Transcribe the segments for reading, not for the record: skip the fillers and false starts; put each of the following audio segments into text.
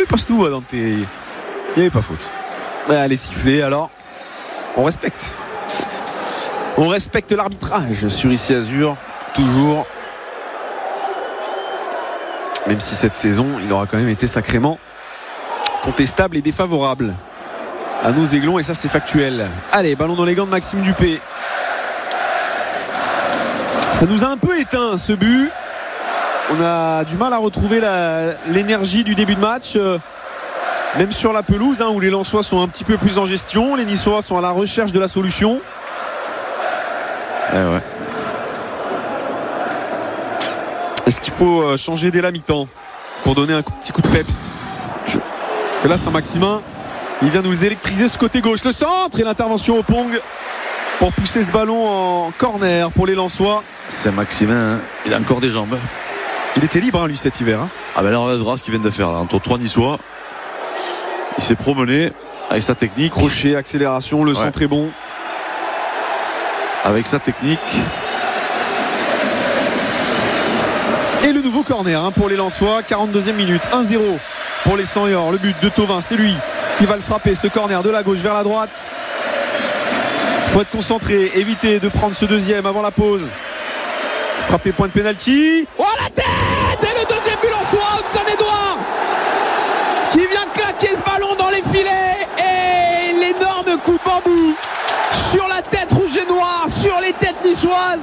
passe tout à Dante. Il n'y avait pas faute. Elle est sifflée, alors on respecte. On respecte l'arbitrage sur Ici Azur, toujours. Même si cette saison, il aura quand même été sacrément contestable et défavorable à nos Aiglons, et ça c'est factuel. Allez, ballon dans les gants de Maxime Dupé. Ça nous a un peu éteint ce but. On a du mal à retrouver l'énergie du début de match, même sur la pelouse, où les Lensois sont un petit peu plus en gestion. Les Niçois sont à la recherche de la solution. Ouais. Est-ce qu'il faut changer dès la mi-temps pour donner un petit coup de peps? Parce que là, Saint-Maximin, il vient nous électriser ce côté gauche. Le centre et l'intervention au Pong pour pousser ce ballon en corner pour les Lensois. Saint-Maximin, il a encore des jambes. Il était libre, lui, cet hiver. Ah ben là, on verra ce qu'il vient de faire. Entre trois Niçois, il s'est promené avec sa technique. Crochet, accélération, le centre est bon. Avec sa technique. Et le nouveau corner pour les Lensois, 42e minute, 1-0 pour les Seniors. Le but de Thauvin, c'est lui qui va le frapper, ce corner de la gauche vers la droite. Il faut être concentré, éviter de prendre ce deuxième avant la pause. Frapper, point de pénalty. Oh, la tête! Et le deuxième but Lensois, Hudson-Édouard qui vient de claquer ce ballon dans les filets. Et l'énorme coup de bambou sur la tête rouge et noire, sur les têtes niçoises.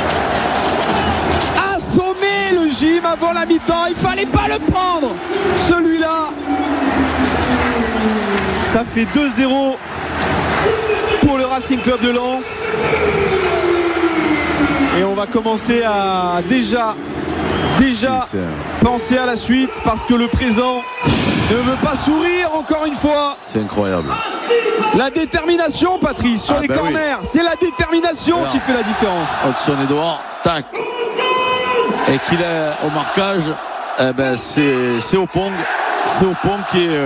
Assommer le gym avant la mi-temps, il fallait pas le prendre celui-là. Ça fait 2-0 pour le Racing Club de Lens, et on va commencer à déjà penser à la suite, parce que le présent ne veut pas sourire encore une fois. C'est incroyable. La détermination, Patrice, sur les corners, c'est la détermination qui fait la différence. Hudson-Édouard, tac. Et qu'il est au marquage, c'est au Pong. C'est au Pong qui est.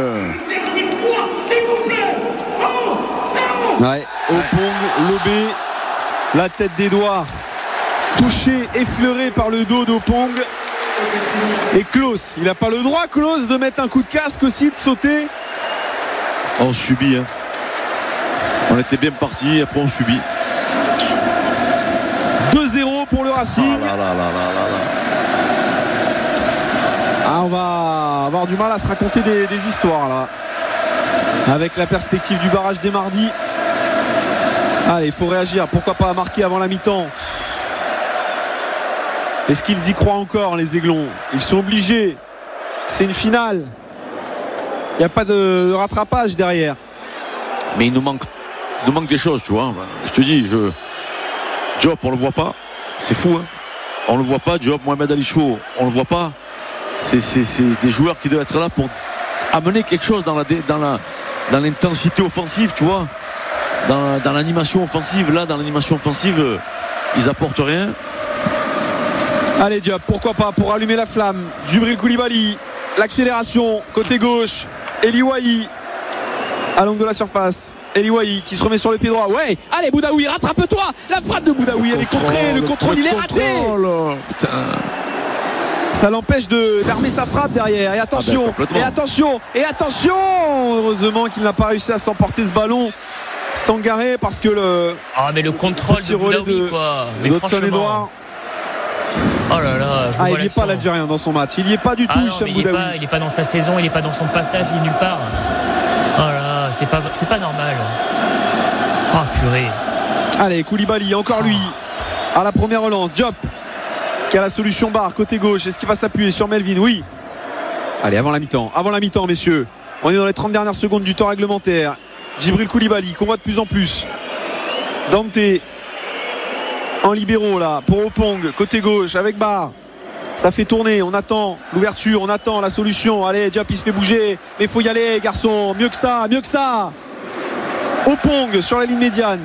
Au Pong, lobé, la tête d'Édouard touché, effleuré par le dos d'Opong. Et Klaus, il n'a pas le droit, Klaus, de mettre un coup de casque aussi, de sauter. On subit. On était bien parti, après on subit. 2-0 pour le Racing. On va avoir du mal à se raconter des histoires là, avec la perspective du barrage dès mardi. Allez, il faut réagir, pourquoi pas marquer avant la mi-temps. Est-ce qu'ils y croient encore, les Aiglons? Ils sont obligés, c'est une finale, il n'y a pas de rattrapage derrière. Mais il nous manque des choses, tu vois. Je te dis, Diop, on le voit pas, c'est fou, on le voit pas. Diop, Mohamed Ali Chou, on le voit pas. C'est des joueurs qui doivent être là pour amener quelque chose dans l'intensité offensive, tu vois, dans l'animation offensive. Là, dans l'animation offensive, ils apportent rien. Allez, Diop, pourquoi pas, pour allumer la flamme. Djibril Koulibaly, l'accélération côté gauche. Eli Wahi à l'angle de la surface. Eli Wahi qui se remet sur le pied droit. Ouais, allez Boudaoui, rattrape-toi. La frappe de Boudaoui, elle est contrée. Le contrôle, il est raté. Putain. Ça l'empêche d'armer sa frappe derrière. Et attention, et attention. Heureusement qu'il n'a pas réussi à s'emporter ce ballon sans garer, parce que mais le contrôle de Boudaoui, quoi. Mais franchement. Oh là là, il n'y est pas l'Algérien dans son match. Il n'y est pas du tout, Hicham Boudaoui. Il n'est pas dans sa saison, il n'est pas dans son passage, il est nulle part. Oh là, c'est pas normal. Oh purée. Allez, Koulibaly, encore lui. À la première relance, Diop qui a la solution barre côté gauche. Est-ce qu'il va s'appuyer sur Melvin? Oui. Allez, avant la mi-temps, messieurs. On est dans les 30 dernières secondes du temps réglementaire. Djibril Koulibaly qu'on voit de plus en plus. Dante en libéraux là pour Opong côté gauche avec Barre. Ça fait tourner, on attend l'ouverture, on attend la solution. Allez, Diop il se fait bouger, mais il faut y aller, garçon. Mieux que ça. Opong sur la ligne médiane.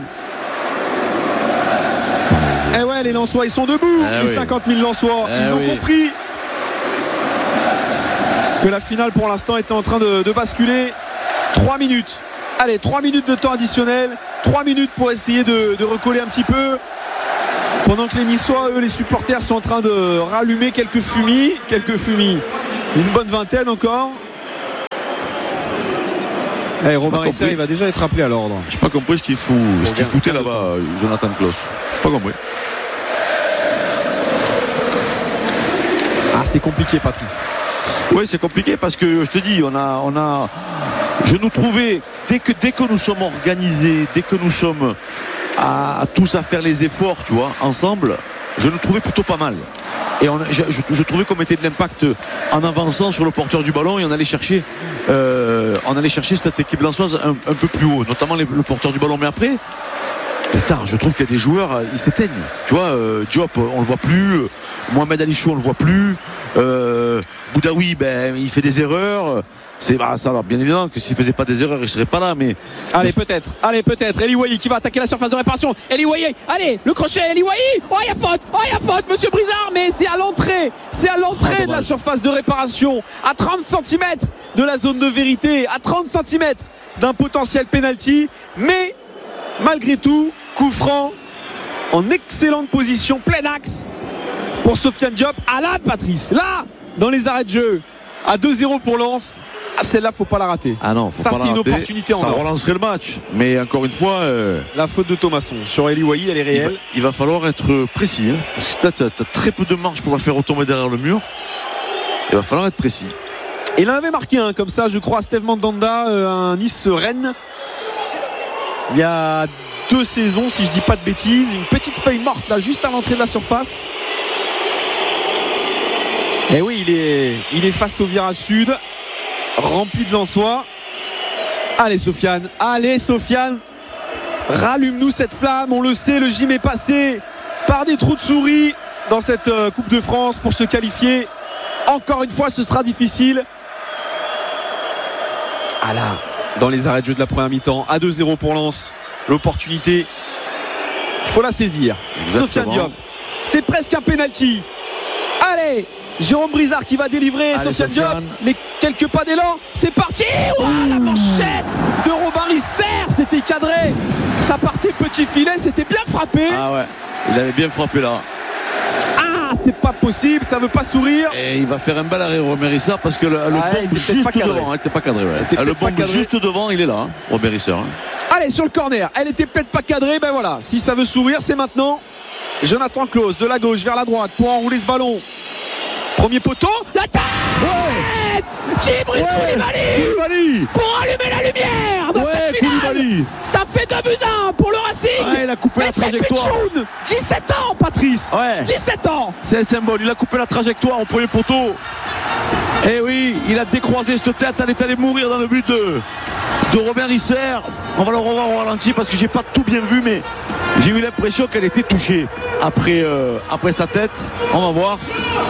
Eh ouais, les Lensois ils sont debout. Les 50 000 Lensois, ils ont compris que la finale pour l'instant était en train de basculer. 3 minutes. Allez, 3 minutes de temps additionnel. 3 minutes pour essayer de recoller un petit peu. Pendant que les Niçois, eux, les supporters sont en train de rallumer quelques fumis. Une bonne vingtaine encore. Robin Risser, il va déjà être appelé à l'ordre. J'ai pas compris ce qu'il foutait là-bas, Jonathan Klaus. Pas compris. Ah, c'est compliqué, Patrice. Oui, c'est compliqué parce que je te dis, je nous trouvais dès que nous sommes organisés, dès que nous sommes à tous à faire les efforts, tu vois, ensemble, je nous trouvais plutôt pas mal. Et je trouvais qu'on mettait de l'impact en avançant sur le porteur du ballon et on allait chercher cette équipe lançoise un peu plus haut, notamment le porteur du ballon. Mais après, je trouve qu'il y a des joueurs, ils s'éteignent. Tu vois, Diop, on le voit plus. Mohamed Ali Chou, on le voit plus. Boudaoui, il fait des erreurs. Ça, alors, bien évidemment que s'il faisait pas des erreurs, il serait pas là. Mais allez, peut-être. Eli Wahi qui va attaquer la surface de réparation. Eli Wahi, allez, le crochet, Eli Wahi. Oh, il y a faute, Monsieur Brizard, mais c'est à l'entrée. De la surface de réparation, à 30 cm de la zone de vérité, à 30 cm d'un potentiel penalty. Mais malgré tout, coup franc en excellente position, plein axe pour Sofiane Diop. Ah là, Patrice, là, dans les arrêts de jeu, à 2-0 pour Lens. Ah, celle-là, faut pas la rater. Ah non, faut ça, pas c'est la rater. Une opportunité en ça relancerait le match. Mais encore une fois, la faute de Thomasson sur Eli Wahi, elle est réelle. Il va falloir être précis, hein, parce que là, tu as très peu de marge pour la faire retomber derrière le mur. Il va falloir être précis. Et il en avait marqué un comme ça, je crois, Steve Mandanda, un Nice-Rennes. Il y a 2 saisons, si je dis pas de bêtises. Une petite feuille morte là, juste à l'entrée de la surface. Et oui, il est face au virage sud, rempli de Lensois. Allez Sofiane, rallume-nous cette flamme. On le sait, le gym est passé par des trous de souris dans cette Coupe de France pour se qualifier. Encore une fois, ce sera difficile. Ah là, dans les arrêts de jeu de la première mi-temps, à 2-0 pour Lens, l'opportunité, il faut la saisir. Exactement. Sofiane Diop, c'est presque un penalty. Allez, Jérôme Brizard qui va délivrer. Allez, Sofiane Diop, les quelques pas d'élan, c'est parti. La manchette de Robin Risser, c'était cadré, ça partait petit filet, c'était bien frappé. Ah ouais, il avait bien frappé là. Ah, c'est pas possible, ça veut pas sourire. Et il va faire un bel arrêt Robin Risser parce que le bombe juste devant, elle était pas cadrée. Le bombe juste devant, il est là, Robin Risser. Allez, sur le corner, elle était peut-être pas cadrée, ben voilà, si ça veut sourire, c'est maintenant. Jonathan Klaus de la gauche vers la droite pour enrouler ce ballon. Premier poteau, la tête, Djibril Koulibaly pour allumer la lumière dans cette finale. Ça fait 2-1 pour le Racing. Il a coupé la trajectoire. Pichoun, 17 ans, Patrice. 17 ans. C'est un symbole, il a coupé la trajectoire au premier poteau. Et oui, il a décroisé cette tête, elle est allée mourir dans le but de Robin Risser. On va le revoir au ralenti parce que j'ai pas tout bien vu, mais j'ai eu l'impression qu'elle était touchée après sa tête. On va voir.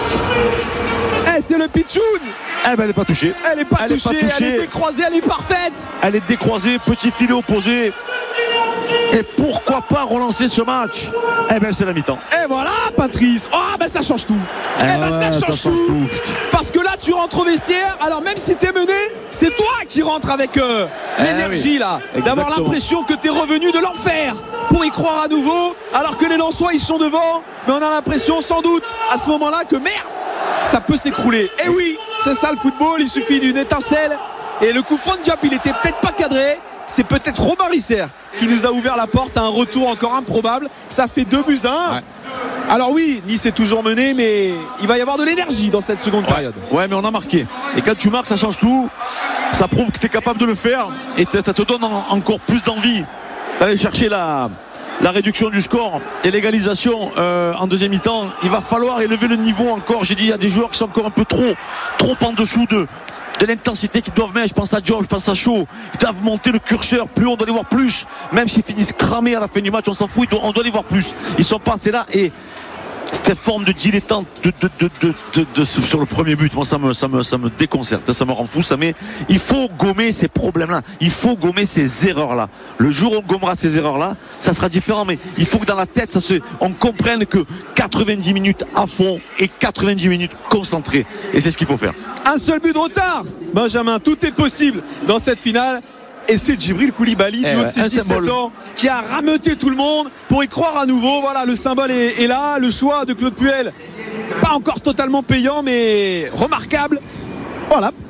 C'est le Pichoun. Elle n'est pas touchée. Elle est décroisée, elle est parfaite. Elle est décroisée, petit filet opposé. Et pourquoi pas relancer ce match? C'est la mi-temps. Et voilà, Patrice. Ça change tout. Ça change tout. Parce que là, tu rentres au vestiaire. Alors même si t'es mené, c'est toi qui rentres avec l'énergie là. D'avoir l'impression que t'es revenu de l'enfer pour y croire à nouveau. Alors que les Lensois, ils sont devant. Mais on a l'impression, sans doute, à ce moment-là, que merde, ça peut s'écrouler. Et oui, c'est ça le football. Il suffit d'une étincelle. Et le coup franc de Diop, il était peut-être pas cadré. C'est peut-être Robin Risser qui nous a ouvert la porte à un retour encore improbable. Ça fait 2-1. Ouais. Alors oui, Nice est toujours mené, mais il va y avoir de l'énergie dans cette seconde période. Ouais, mais on a marqué. Et quand tu marques, ça change tout. Ça prouve que tu es capable de le faire. Et ça te donne encore plus d'envie d'aller chercher la réduction du score et l'égalisation en deuxième mi-temps. Il va falloir élever le niveau encore. J'ai dit, il y a des joueurs qui sont encore un peu trop en dessous de l'intensité qu'ils doivent mettre. Je pense à Diop, je pense à Shaw. Ils doivent monter le curseur plus haut, on doit les voir plus. Même s'ils finissent cramés à la fin du match, on s'en fout, on doit les voir plus. Ils sont passés là et cette forme de dilettante sur le premier but, moi ça me déconcerte, ça me rend fou. Il faut gommer ces problèmes-là, il faut gommer ces erreurs-là. Le jour où on gommera ces erreurs-là, ça sera différent, mais il faut que dans la tête on comprenne que 90 minutes à fond et 90 minutes concentrées, et c'est ce qu'il faut faire. Un seul but de retard, Benjamin, tout est possible dans cette finale. Et c'est Djibril Koulibaly, du haut de ses 17 ans, qui a rameuté tout le monde pour y croire à nouveau. Voilà, le symbole est là. Le choix de Claude Puel, pas encore totalement payant, mais remarquable. Voilà,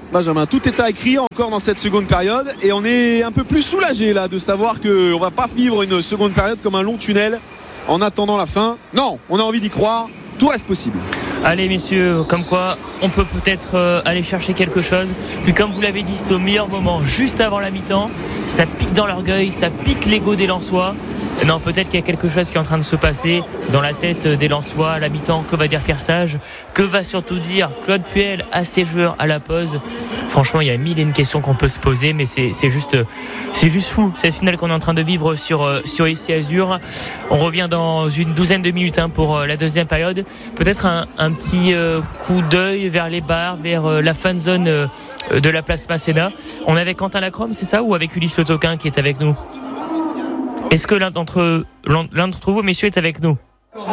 Benjamin, tout est à écrire encore dans cette seconde période et on est un peu plus soulagé là de savoir qu'on va pas vivre une seconde période comme un long tunnel en attendant la fin. Non, on a envie d'y croire, tout reste possible. Allez messieurs, comme quoi on peut peut-être aller chercher quelque chose. Puis comme vous l'avez dit, c'est au meilleur moment, juste avant la mi-temps. Ça pique dans l'orgueil, ça pique l'ego des Lensois. Non, peut-être qu'il y a quelque chose qui est en train de se passer dans la tête des Lensois à la mi-temps. Que va dire Pierre Sage? Que va surtout dire Claude Puel à ses joueurs à la pause? Franchement, il y a mille et une questions qu'on peut se poser, mais c'est juste fou. C'est le final qu'on est en train de vivre sur ici Azur. On revient dans une douzaine de minutes pour la deuxième période. Peut-être un petit coup d'œil vers les bars, vers la fan zone de la place Masséna. On est avec Quentin Lacrome, c'est ça, ou avec Ulysse Le Toquin qui est avec nous? Est-ce que l'un d'entre vous, messieurs, est avec nous?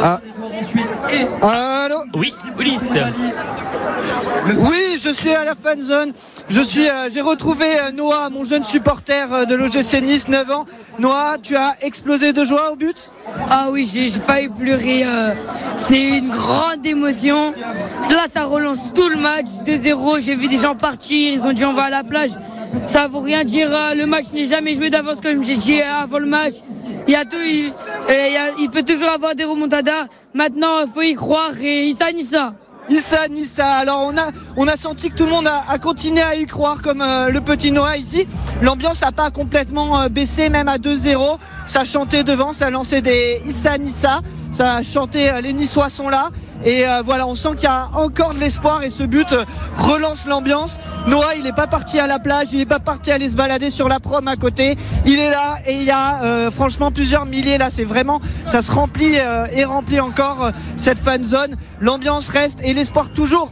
Allô? Oui, Ulysse. Oui, je suis à la fan zone. J'ai retrouvé Noah, mon jeune supporter de l'OGC Nice, 9 ans. Noah, tu as explosé de joie au but? Ah oui, j'ai failli pleurer. C'est une grande émotion. Là, ça relance tout le match. 2-0, j'ai vu des gens partir. Ils ont dit on va à la plage. Ça veut rien dire. Le match n'est jamais joué d'avance, comme j'ai dit avant le match. Il y a tout. Il peut toujours avoir des remontadas. Maintenant, il faut y croire. Et Issa Nissa. Alors on a senti que tout le monde a continué à y croire, comme le petit Noah ici. L'ambiance n'a pas complètement baissé, même à 2-0. Ça chantait devant, ça lançait des Issa Nissa. Ça chantait, les Niçois sont là. Et voilà, on sent qu'il y a encore de l'espoir et ce but relance l'ambiance. Noah, il n'est pas parti à la plage, il n'est pas parti aller se balader sur la prom à côté. Il est là et il y a franchement plusieurs milliers là. C'est vraiment, ça se remplit et remplit encore cette fan zone. L'ambiance reste et l'espoir toujours.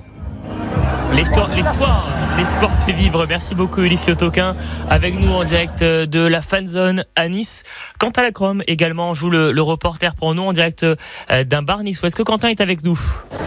L'espoir fait vivre. Merci beaucoup Ulysse Le Toquin avec nous en direct de la fan zone à Nice. Quentin Lacrome également joue le reporter pour nous en direct d'un bar niçois. Est-ce que Quentin est avec nous?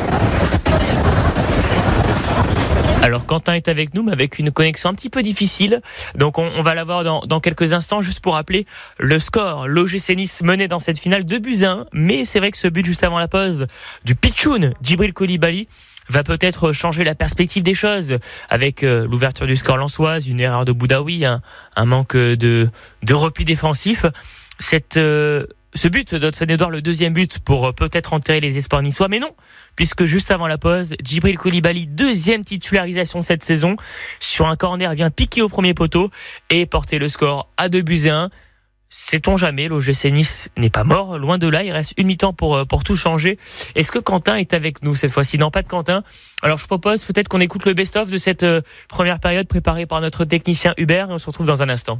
Alors Quentin est avec nous mais avec une connexion un petit peu difficile. Donc on va l'avoir dans quelques instants. Juste pour rappeler le score. L'OGC Nice menait dans cette finale 2-1. Mais c'est vrai que ce but juste avant la pause du pitchoun Djibril Coulibaly va peut-être changer la perspective des choses avec l'ouverture du score lensoise, une erreur de Boudaoui, un manque de repli défensif. Ce but d'Hudson-Edouard, le deuxième but pour peut-être enterrer les espoirs niçois, mais non, puisque juste avant la pause, Djibril Coulibaly, deuxième titularisation cette saison, sur un corner vient piquer au premier poteau et porter le score à 2-1. Sait-on jamais, l'OGC Nice n'est pas mort, loin de là, il reste une mi-temps pour tout changer. Est-ce que Quentin est avec nous cette fois-ci? Non, pas de Quentin. Alors je propose peut-être qu'on écoute le best-of de cette première période préparée par notre technicien Hubert et on se retrouve dans un instant.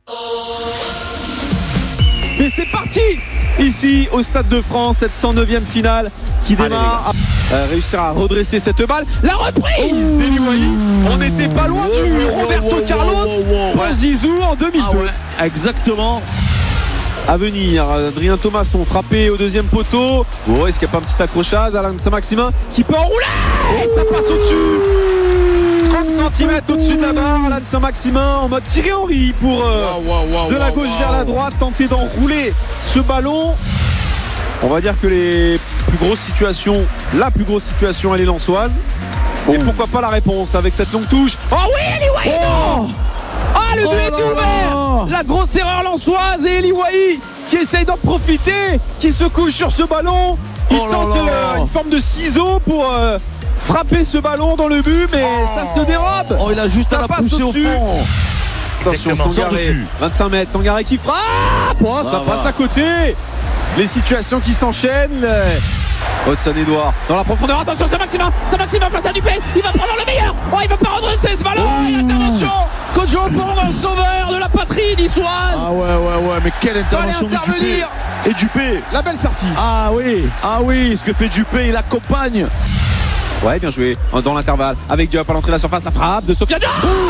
Et c'est parti ici au Stade de France, cette 109e finale qui démarre. Réussir à redresser cette balle. La reprise d'Eli Wahi. On n'était pas loin du Roberto Carlos pour Zizou en 2002. Ah ouais, exactement. À venir, Adrien Thomasson frappé au deuxième poteau. Oh, est-ce qu'il n'y a pas un petit accrochage? Alain Saint-Maximin qui peut enrouler. Ça passe au-dessus. 30 cm au-dessus de la barre. Alain Saint-Maximin en mode Thierry Henry pour de la gauche vers la droite, tenter d'enrouler ce ballon. On va dire que la plus grosse situation elle est lensoise. Et pourquoi pas la réponse avec cette longue touche. Oh oui, Eli Wahi. Le but était ouvert. La grosse erreur lensoise et Eli Wahi qui essaye d'en profiter, qui se couche sur ce ballon. Il tente une forme de ciseau pour frapper ce ballon dans le but, mais ça se dérobe. Il a juste à la pousser au fond. Attention, Sangaré, 25 mètres, Sangaré qui frappe. Ça passe à côté. Les situations qui s'enchaînent. Hudson-Edouard dans la profondeur. Attention, Saint-Maximin face à Dupé. Il va prendre le meilleur. Il va pas redresser ce ballon. Intervention. Coach Pong, le sauveur de la patrie niçoise. Ah ouais, mais quelle intervention de Dupé. Et Dupé. La belle sortie. Ah oui, ce que fait Dupé, il accompagne. Ouais, bien joué dans l'intervalle avec Diop à l'entrée de la surface, la frappe de Sofiane.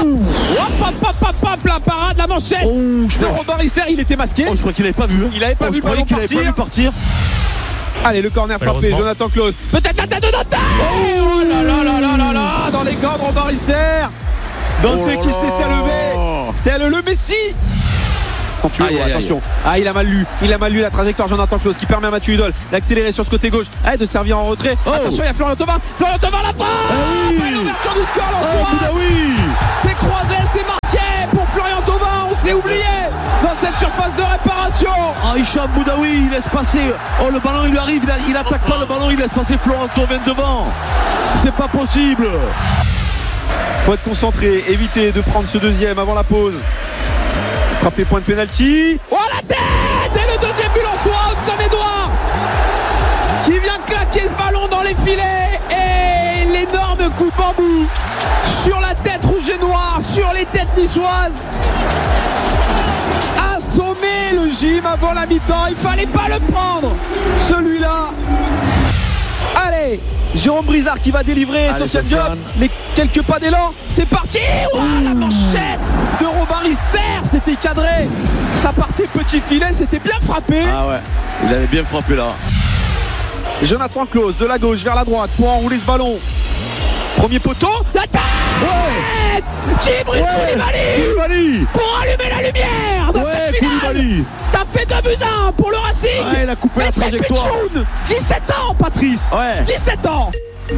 La parade, la manchette. Robin Risser, il était masqué. Je crois qu'il avait pas vu. Il avait pas vu, qu'il avait pas vu partir. Allez, le corner frappé, Jonathan Claude. Peut-être la tête de Dante. Oh là là, dans les gants de Robin Risser. Dante qui s'était levé tel le Messi. Sans tuer, attention. Il a mal lu la trajectoire. Jonathan Clauss qui permet à Mathieu Hudol d'accélérer sur ce côté gauche, de servir en retrait. Attention, il y a Florian Thauvin la frappe. L'ouverture du score lensois. C'est croisé, c'est marqué pour Florian Thauvin. On s'est oublié dans cette surface de réparation. Hicham Boudaoui, il laisse passer. Le ballon il lui arrive, il attaque pas le ballon, il laisse passer Florian Thauvin devant. C'est pas possible. Faut être concentré, éviter de prendre ce deuxième avant la pause. Frappé, point de pénalty. La tête. Et le deuxième but lensois, Hudson Edouard qui vient de claquer ce ballon dans les filets. Et l'énorme coup de bambou sur la tête rouge et noire, sur les têtes niçoises. Assommer le gym avant la mi-temps. Il fallait pas le prendre, celui-là. Allez, Jérôme Brizard qui va délivrer Sofiane Diop. Les quelques pas d'élan, c'est parti. La manchette de Robin Risser, c'était cadré. Ça partait petit filet, c'était bien frappé. Il avait bien frappé là. Jonathan Clauss de la gauche vers la droite pour enrouler ce ballon. Premier poteau, la tête. Djibril Koulibaly pour allumer la lumière dans cette finale. Ça fait 2-1 pour le Racing. Il a coupé la trajectoire. 17 ans, Patrice. 17 ans.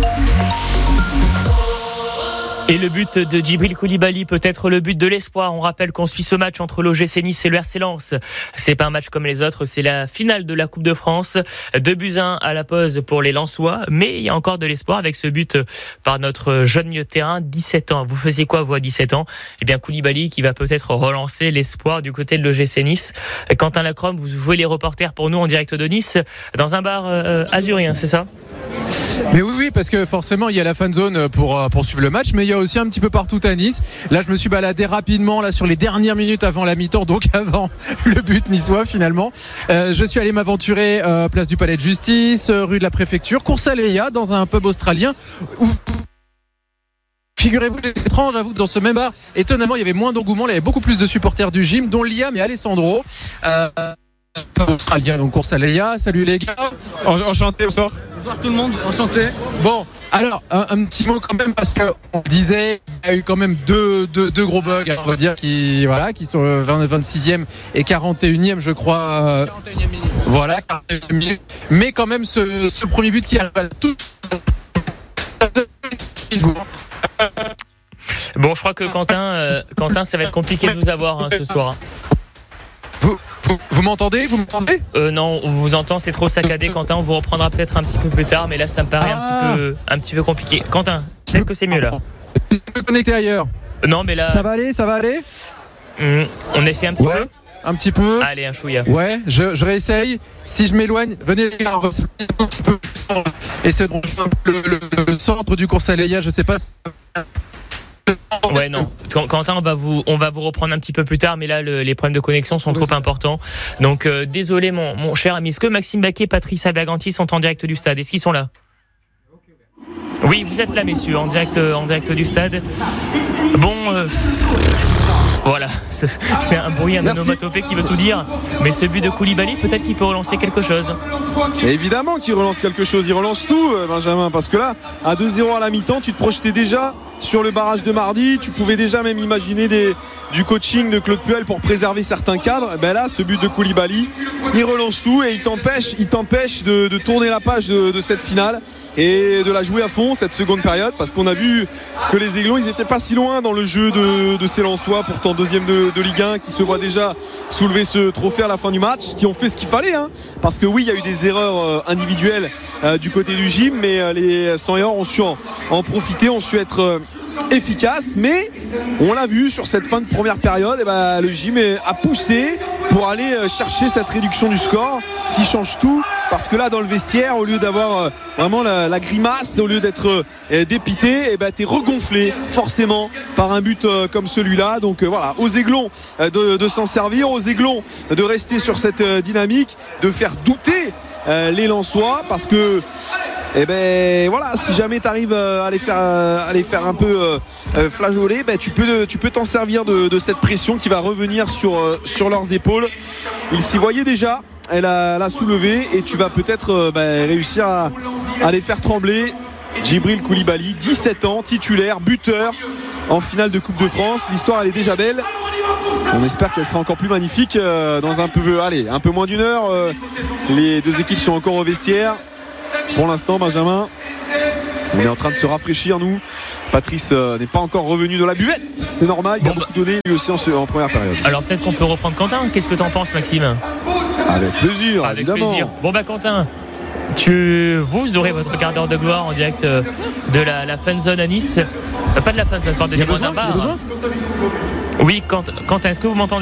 Et le but de Djibril Koulibaly peut être le but de l'espoir. On rappelle qu'on suit ce match entre l'OGC Nice et le RC Lens. C'est pas un match comme les autres, c'est la finale de la Coupe de France. 2-1 à la pause pour les Lensois, mais il y a encore de l'espoir avec ce but par notre jeune milieu de terrain, 17 ans. Vous faisiez quoi, vous, à 17 ans? Eh bien, Koulibaly qui va peut-être relancer l'espoir du côté de l'OGC Nice. Quentin Lacrome, vous jouez les reporters pour nous en direct de Nice, dans un bar azurien, c'est ça? Mais oui, parce que forcément il y a la fan zone pour suivre le match, mais il y a aussi un petit peu partout à Nice. Là, je me suis baladé rapidement là sur les dernières minutes avant la mi-temps, donc avant le but niçois finalement. Je suis allé m'aventurer place du Palais de Justice, rue de la Préfecture, course à Leia, dans un pub australien où... Figurez-vous, c'est étrange, j'avoue que dans ce même bar, étonnamment, il y avait moins d'engouement, il y avait beaucoup plus de supporters du gym, dont Liam et Alessandro. Australien, donc course à Leia. Salut les gars. Enchanté, bonsoir. Bonsoir tout le monde, enchanté. Bon, alors un petit mot quand même, parce qu'on disait il y a eu quand même deux gros bugs, on va dire, qui sont 26e et 41e, je crois. 41e minute. Voilà, 41e minute. Mais quand même ce premier but qui arrive à tout. Bon, je crois que Quentin, ça va être compliqué de vous avoir ce soir. Vous m'entendez? Non, on vous entend, c'est trop saccadé, Quentin. On vous reprendra peut-être un petit peu plus tard, mais là, ça me paraît un petit peu compliqué. Quentin, peut-être que c'est mieux là. Je peux connecter ailleurs. Non, mais là. Ça va aller. On essaie un petit peu. Un petit peu. Allez, un chouïa. Ouais, je réessaye. Si je m'éloigne, venez les gars, on va un petit peu essayer de rejoindre le centre du course à Leia, je sais pas. Ouais, non. Quentin, on va vous reprendre un petit peu plus tard, mais là, les problèmes de connexion sont trop importants. Donc, désolé, mon cher ami. Est-ce que Maxime Baquet et Patrice Aberganti sont en direct du stade? Est-ce qu'ils sont là? Oui, vous êtes là, messieurs, en direct du stade. Bon, voilà, c'est un bruit, un onomatopée qui veut tout dire. Mais ce but de Koulibaly, peut-être qu'il peut relancer quelque chose. Et évidemment qu'il relance quelque chose. Il relance tout, Benjamin, parce que là, à 2-0 à la mi-temps, tu te projetais déjà sur le barrage de mardi. Tu pouvais déjà même imaginer du coaching de Claude Puel pour préserver certains cadres. Ben là, ce but de Koulibaly, il relance tout et il t'empêche de tourner la page de cette finale et de la jouer à fond cette seconde période, parce qu'on a vu que les Aiglons, ils n'étaient pas si loin dans le jeu de ces Lensois, pourtant deuxième de Ligue 1, qui se voit déjà soulever ce trophée à la fin du match, qui ont fait ce qu'il fallait, parce que oui, il y a eu des erreurs individuelles du côté du gym, mais les 100 et or ont su en profiter, ont su être efficaces, mais on l'a vu sur cette fin de première période, et le gym a poussé pour aller chercher cette réduction du score qui change tout, parce que là dans le vestiaire, au lieu d'avoir vraiment la grimace, au lieu d'être dépité, t'es regonflé forcément par un but comme celui-là. Donc voilà, aux Aiglons de s'en servir, aux Aiglons de rester sur cette dynamique, de faire douter les Lensois, parce que voilà, si jamais tu arrives à les faire un peu flageoler, tu peux t'en servir de cette pression qui va revenir sur leurs épaules. Ils s'y voyaient déjà, elle a soulevé, et tu vas peut-être réussir à les faire trembler. Djibril Koulibaly, 17 ans, titulaire, buteur en finale de Coupe de France. L'histoire, elle est déjà belle. On espère qu'elle sera encore plus magnifique dans un peu moins d'une heure. Les deux équipes sont encore au vestiaire. Pour l'instant, Benjamin, on est en train de se rafraîchir, nous. Patrice n'est pas encore revenu de la buvette. C'est normal, il a beaucoup donné lui aussi en première période. Alors peut-être qu'on peut reprendre Quentin. Qu'est-ce que t'en penses, Maxime ? Avec plaisir, Avec évidemment. plaisir. Bon Quentin, vous aurez votre quart d'heure de gloire en direct de la fan zone à Nice. Pas de la fan zone, pardonnez-moi, d'un bar. Oui, Quentin, est-ce que vous m'entendez ?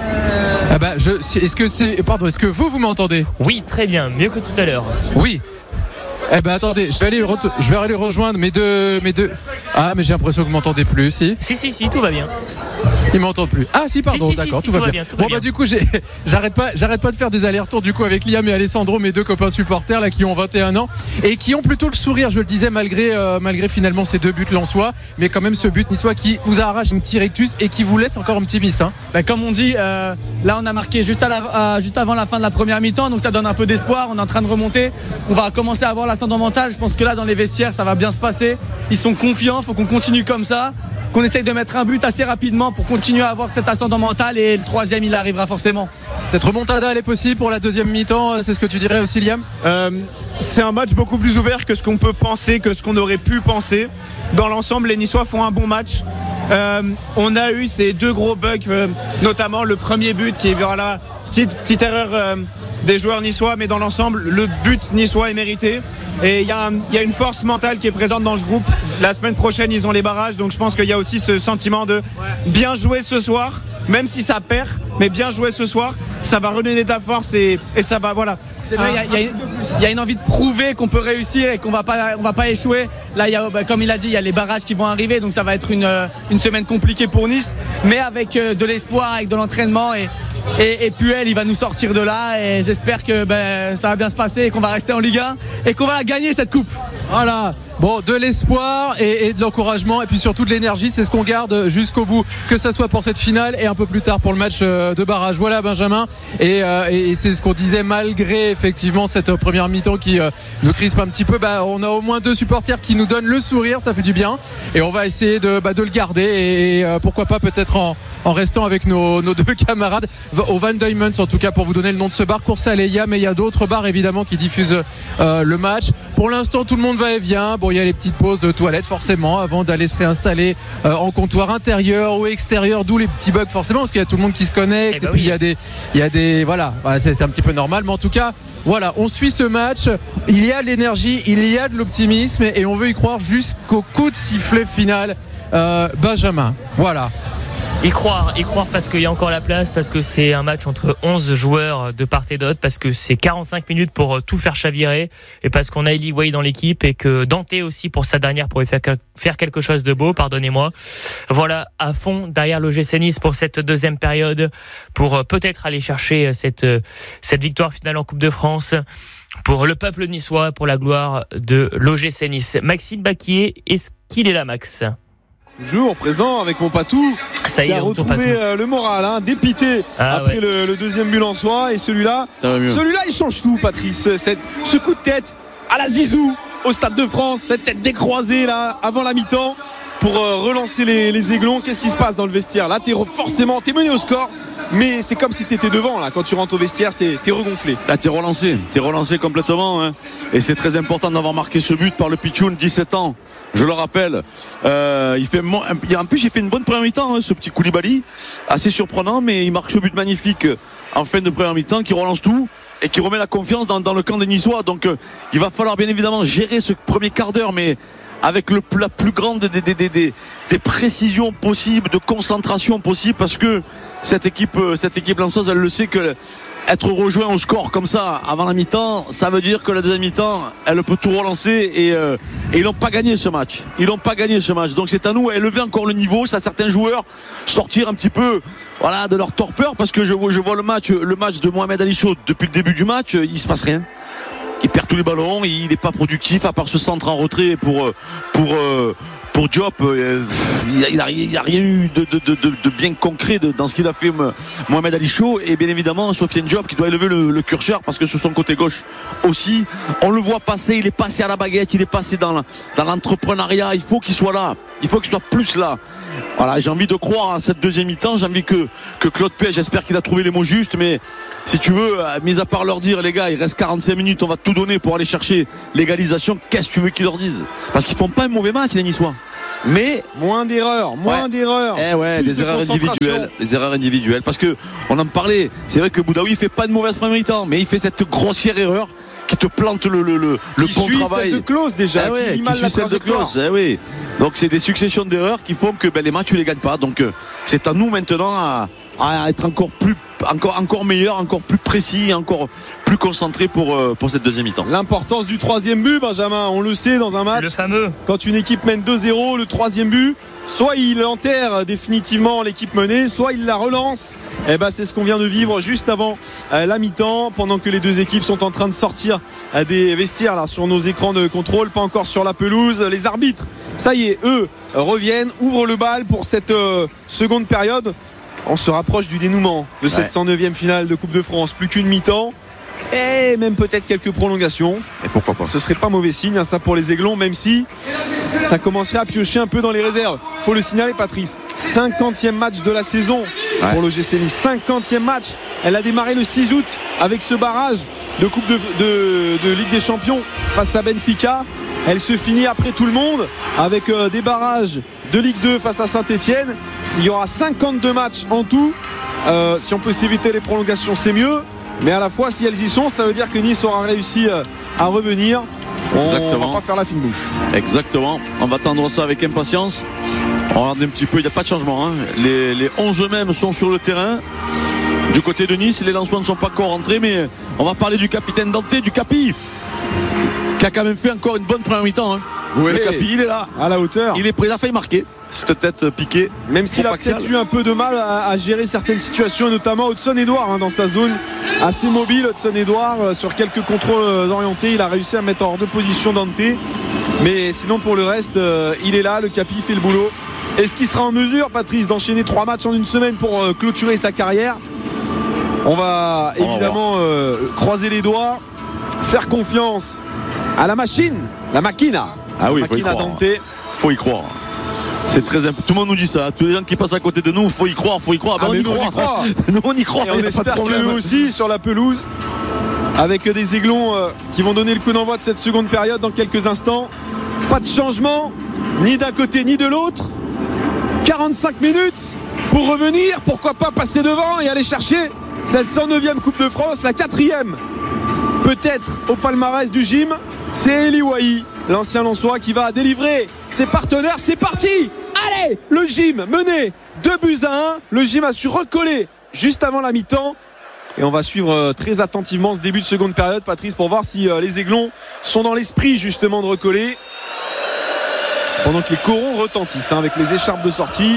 Est-ce que vous m'entendez ? Oui, très bien, mieux que tout à l'heure. Oui. Attendez, je vais aller rejoindre mes deux. Ah, mais j'ai l'impression que vous m'entendez plus, si. Si, tout va bien. Ils m'entendent plus. Ah si, pardon, si, d'accord, si, tout va bien. Du coup, j'arrête pas de faire des allers-retours du coup avec Liam et Alessandro, mes deux copains supporters là qui ont 21 ans et qui ont plutôt le sourire, je le disais, malgré finalement ces 2 buts lensois, mais quand même ce but niçois qui vous arrache un petit rectus et qui vous laisse encore optimiste. Comme on dit, là on a marqué juste avant la fin de la première mi-temps, donc ça donne un peu d'espoir. On est en train de remonter, on va commencer à avoir l'ascendant mental. Je pense que là dans les vestiaires ça va bien se passer. Ils sont confiants, faut qu'on continue comme ça, qu'on essaye de mettre un but assez rapidement pour continuer à avoir cet ascendant mental, et le troisième il arrivera forcément. Cette remontada elle est possible pour la deuxième mi-temps, c'est ce que tu dirais aussi, Liam ? C'est un match beaucoup plus ouvert que ce qu'on peut penser, que ce qu'on aurait pu penser. Dans l'ensemble, les Niçois font un bon match. On a eu ces 2 gros bugs, notamment le premier but qui est voilà, petite erreur des joueurs niçois, mais dans l'ensemble le but niçois est mérité. Et il y a une force mentale qui est présente dans ce groupe. La semaine prochaine ils ont les barrages, donc je pense qu'il y a aussi ce sentiment de bien jouer ce soir, même si ça perd, mais bien jouer ce soir, ça va redonner de la force et ça va, voilà. C'est vrai, il y a une envie de prouver qu'on peut réussir et qu'on va pas échouer. Là, comme il a dit, il y a les barrages qui vont arriver, donc ça va être une semaine compliquée pour Nice, mais avec de l'espoir, avec de l'entraînement et Puel il va nous sortir de là, et j'espère que ça va bien se passer et qu'on va rester en Ligue 1 et qu'on va gagner cette coupe. Voilà. Bon, de l'espoir et de l'encouragement et puis surtout de l'énergie, c'est ce qu'on garde jusqu'au bout, que ça soit pour cette finale et un peu plus tard pour le match de barrage. Voilà, Benjamin, et c'est ce qu'on disait, malgré effectivement cette première mi-temps qui nous crispe un petit peu, on a au moins 2 supporters qui nous donnent le sourire, ça fait du bien, et on va essayer de le garder et pourquoi pas peut-être en restant avec nos 2 camarades au Van Diamonds, en tout cas, pour vous donner le nom de ce bar, Course à Leia, mais il y a d'autres bars évidemment qui diffusent le match. Pour l'instant tout le monde va et vient. Bon, il y a les petites pauses de toilettes forcément avant d'aller se réinstaller en comptoir intérieur ou extérieur, d'où les petits bugs forcément, parce qu'il y a tout le monde qui se connecte, et puis il y a des voilà, c'est un petit peu normal, mais en tout cas voilà, on suit ce match, il y a de l'énergie, il y a de l'optimisme et on veut y croire jusqu'au coup de sifflet final. Benjamin, voilà. Y croire parce qu'il y a encore la place, parce que c'est un match entre 11 joueurs de part et d'autre, parce que c'est 45 minutes pour tout faire chavirer, et parce qu'on a Eli Way dans l'équipe, et que Dante aussi pour sa dernière pourrait faire quelque chose de beau, pardonnez-moi. Voilà, à fond derrière l'OGC Nice pour cette deuxième période, pour peut-être aller chercher cette victoire finale en Coupe de France, pour le peuple niçois, pour la gloire de l'OGC Nice. Maxime Baquier, est-ce qu'il est là, Max ? Toujours présent avec mon Patou. Ça y est, qui a retrouvé le moral, dépité après le deuxième but en soi. Et celui-là, il change tout, Patrice. Ce coup de tête à la Zizou au Stade de France, cette tête décroisée là avant la mi-temps pour relancer les Aiglons. Qu'est-ce qui se passe dans le vestiaire? Là, t'es mené au score, mais c'est comme si t'étais devant là. Quand tu rentres au vestiaire, t'es regonflé. Là, t'es relancé complètement, hein. Et c'est très important d'avoir marqué ce but par le Pichoun, 17 ans. Je le rappelle, en plus il fait une bonne première mi-temps, hein, ce petit Koulibaly, assez surprenant, mais il marque ce but magnifique en fin de première mi-temps qui relance tout et qui remet la confiance dans le camp des Niçois. Donc il va falloir bien évidemment gérer ce premier quart d'heure, mais avec la plus grande des précisions possibles, de concentration possible, parce que cette équipe lançoise, elle le sait, que être rejoint au score comme ça avant la mi-temps, ça veut dire que la deuxième mi-temps, elle peut tout relancer, et ils n'ont pas gagné ce match. Donc c'est à nous à élever encore le niveau. C'est à certains joueurs sortir un petit peu de leur torpeur, parce que je vois le match de Mohamed Ali Chaud depuis le début du match, il se passe rien. Il perd tous les ballons, il n'est pas productif à part ce centre en retrait pour Diop. Il n'y a rien eu de bien concret dans ce qu'il a fait Mohamed Ali Chaud, et bien évidemment Sofiane Diop qui doit élever le curseur, parce que sur son côté gauche aussi on le voit passer, il est passé à la baguette, il est passé dans l'entrepreneuriat. Il faut qu'il soit là, il faut qu'il soit plus là. voilà, j'ai envie de croire à cette deuxième mi-temps. J'ai envie que Claude Puel, j'espère qu'il a trouvé les mots justes. Mais si tu veux, mis à part leur dire, les gars, il reste 45 minutes, on va tout donner pour aller chercher l'égalisation, qu'est-ce que tu veux qu'ils leur disent? Parce qu'ils font pas un mauvais match, les Niçois. Mais moins d'erreurs. Des erreurs individuelles, parce que on en parlait. C'est vrai que Boudaoui fait pas de mauvaise première mi-temps, mais il fait cette grossière erreur qui te plante le bon travail. Celle de Klose déjà. Qui suit celle de Klose. Donc c'est des successions d'erreurs qui font que les matchs tu les gagnes pas. Donc c'est à nous maintenant à être encore meilleur, encore plus précis, encore plus concentré pour cette deuxième mi-temps. L'importance du troisième but, Benjamin, on le sait dans un match. Le fameux. Quand une équipe mène 2-0, le troisième but, soit il enterre définitivement l'équipe menée, soit il la relance. Et c'est ce qu'on vient de vivre juste avant la mi-temps, pendant que les deux équipes sont en train de sortir des vestiaires là sur nos écrans de contrôle, pas encore sur la pelouse. Les arbitres, ça y est, eux reviennent, ouvrent le bal pour cette seconde période. On se rapproche du dénouement de cette 109e finale de Coupe de France. Plus qu'une mi-temps et même peut-être quelques prolongations. Et pourquoi pas? Ce serait pas mauvais signe, ça pour les Aiglons, même si ça commencerait à piocher un peu dans les réserves. Faut le signaler, Patrice. 50e match de la saison pour l'OGC Nice. 50e match. Elle a démarré le 6 août avec ce barrage de Coupe de Ligue des Champions face à Benfica. Elle se finit après tout le monde avec des barrages de Ligue 2 face à Saint-Etienne. Il y aura 52 matchs en tout. Si on peut s'éviter les prolongations, c'est mieux. Mais à la fois, si elles y sont, ça veut dire que Nice aura réussi à revenir. On va pas faire la fine bouche. Exactement. On va attendre ça avec impatience. On regarde un petit peu, il n'y a pas de changement. Les 11 mêmes sont sur le terrain. Du côté de Nice, les Lensois ne sont pas encore rentrés. Mais on va parler du capitaine Dante, du Capi, qui a quand même fait encore une bonne première mi-temps. Le Capi, il est là. À la hauteur. Il est prêt, il a failli marquer. Cette tête piquée. Même s'il a peut-être eu un peu de mal à gérer certaines situations, notamment Hudson-Edouard dans sa zone assez mobile. Hudson-Edouard sur quelques contrôles orientés, il a réussi à mettre hors de position Dante. Mais sinon pour le reste, il est là, le Capi fait le boulot. Est-ce qu'il sera en mesure, Patrice, d'enchaîner 3 matchs en une semaine pour clôturer sa carrière? On va évidemment croiser les doigts, faire confiance à la machine, la Machina. Ah oui, il faut y croire. Dante. Faut y croire. C'est très important. Tout le monde nous dit ça. Tous les gens qui passent à côté de nous, faut y croire. On y croit. Nous, on y croit. Et on espère qu'eux aussi sur la pelouse, avec des Aiglons qui vont donner le coup d'envoi de cette seconde période dans quelques instants. Pas de changement, ni d'un côté ni de l'autre. 45 minutes pour revenir. Pourquoi pas passer devant et aller chercher cette 109e Coupe de France, la 4e peut-être au palmarès du gym. C'est Eli Wahi, l'ancien Lensois, qui va délivrer ses partenaires. C'est parti! Allez! Le gym mené 2-1. Le gym a su recoller juste avant la mi-temps. Et on va suivre très attentivement ce début de seconde période, Patrice, pour voir si les Aiglons sont dans l'esprit justement de recoller. Pendant que les corons retentissent avec les écharpes de sortie.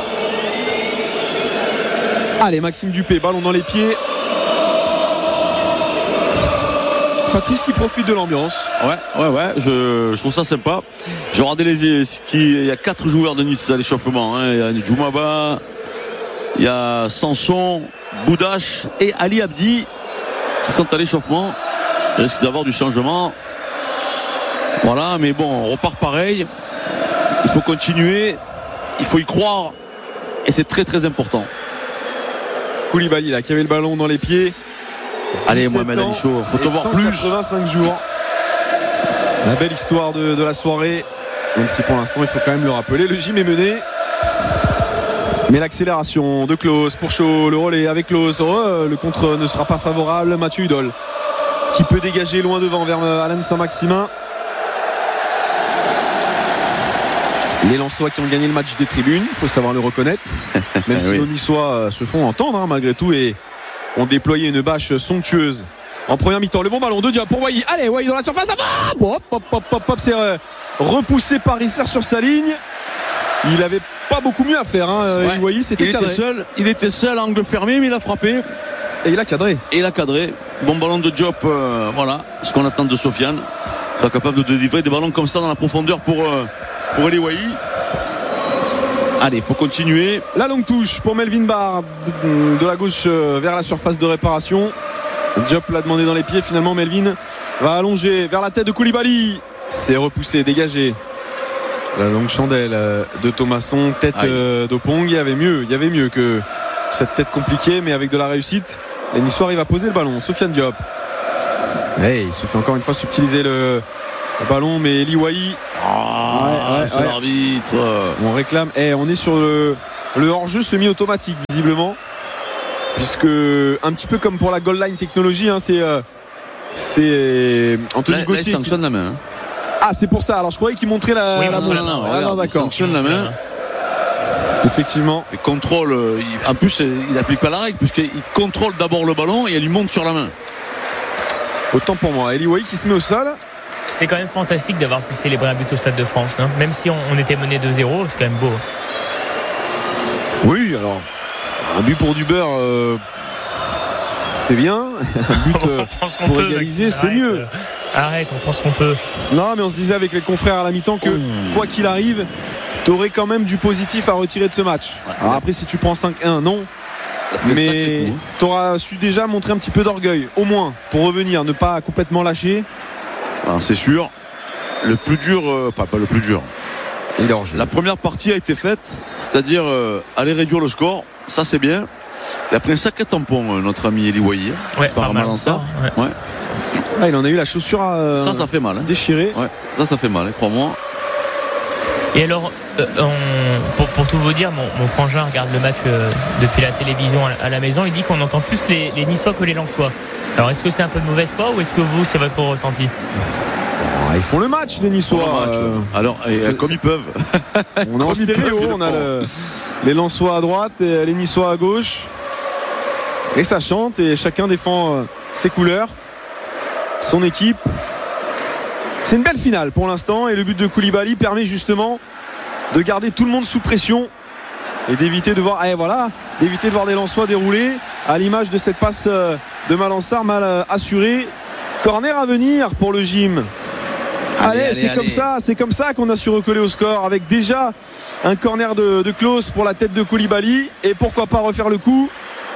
Allez, Maxime Dupé, ballon dans les pieds. Patrice qui profite de l'ambiance. Ouais, je trouve ça sympa. J'ai regardé il y a 4 joueurs de Nice à l'échauffement. Il y a Djoumaba, il y a Sanson, Boudache et Ali Abdi qui sont à l'échauffement. Il risque d'avoir du changement. Voilà, mais bon, on repart pareil. Il faut continuer, il faut y croire et c'est très très important. Koulibaly là qui avait le ballon dans les pieds. Allez, Mohamed Ali Chaud, faut te voir plus. 185 jours. La belle histoire de la soirée. Même si pour l'instant il faut quand même le rappeler, le gym est mené. Mais l'accélération de Klose pour Chaud, le relais avec Klose, le contre ne sera pas favorable. Mathieu Hudol qui peut dégager loin devant vers Alain Saint-Maximin. Les Lensois qui ont gagné le match des tribunes, il faut savoir le reconnaître. Même si nos Niçois se font entendre malgré tout et ont déployé une bâche somptueuse en première mi-temps. Le bon ballon de Diop pour Wahi. Allez, Wahi dans la surface. Hop, c'est repoussé par Risser sur sa ligne. Il avait pas beaucoup mieux à faire. Wahi, c'était cadré. Il était seul à angle fermé, mais il a frappé. Et il a cadré. Bon ballon de Diop, voilà ce qu'on attend de Sofiane. Il soit capable de délivrer des ballons comme ça dans la profondeur pour Eli Wahi. Allez, il faut continuer. La longue touche pour Melvin Barr de la gauche vers la surface de réparation. Diop l'a demandé dans les pieds. Finalement, Melvin va allonger vers la tête de Koulibaly. C'est repoussé, dégagé. La longue chandelle de Thomasson, tête d'Opong. Il y avait mieux que cette tête compliquée, mais avec de la réussite. Les Niçois arrivent à poser le ballon. Sofiane Diop. Il se fait encore une fois subtiliser le ballon, mais Eli Wahi. L'arbitre. On réclame. On est sur le hors-jeu semi-automatique, visiblement. Puisque, un petit peu comme pour la goal line technologie, c'est Anthony Gauthier. Là, il sanctionne la main. Ah, c'est pour ça. Alors, je croyais qu'il montrait la main. D'accord. Il sanctionne la main. Effectivement. Il contrôle. En plus, il n'applique pas la règle, puisqu'il contrôle d'abord le ballon et elle lui monte sur la main. Autant pour moi. Eli Wahi qui se met au sol. C'est quand même fantastique d'avoir pu célébrer un but au Stade de France. Même si on était mené 2-0, c'est quand même beau. Oui, alors, un but pour du beurre, c'est bien. Un but pour égaliser, c'est mieux. Arrête, on pense qu'on peut. Non, mais on se disait avec les confrères à la mi-temps que, quoi qu'il arrive, t'aurais quand même du positif à retirer de ce match. Alors après, si tu prends 5-1, non. Mais t'auras su déjà montrer un petit peu d'orgueil, au moins, pour revenir, ne pas complètement lâcher. Alors, c'est sûr. Le plus dur, pas le plus dur. La première partie a été faite, c'est-à-dire aller réduire le score. Ça, c'est bien. Il a pris un sacré tampon, notre ami Eli Wahi. Par Malançard. Il en a eu la chaussure ça fait mal. Déchirée. Ça fait mal, crois-moi. Et alors, pour tout vous dire, mon frangin regarde le match depuis la télévision à la maison. Il dit qu'on entend plus les Niçois que les Lensois. Alors, est-ce que c'est un peu de mauvaise foi ou est-ce que vous, c'est votre ressenti? Ils font le match, les Niçois. Alors, comme ils peuvent. On est en stéréo. On a les Lensois à droite et les Niçois à gauche. Et ça chante et chacun défend ses couleurs, son équipe. C'est une belle finale pour l'instant et le but de Koulibaly permet justement de garder tout le monde sous pression et d'éviter de voir des Lensois dérouler à l'image de cette passe de Malançard mal assurée. Corner à venir pour le gym. Allez, c'est comme ça qu'on a su recoller au score avec déjà un corner de Klose pour la tête de Koulibaly et pourquoi pas refaire le coup.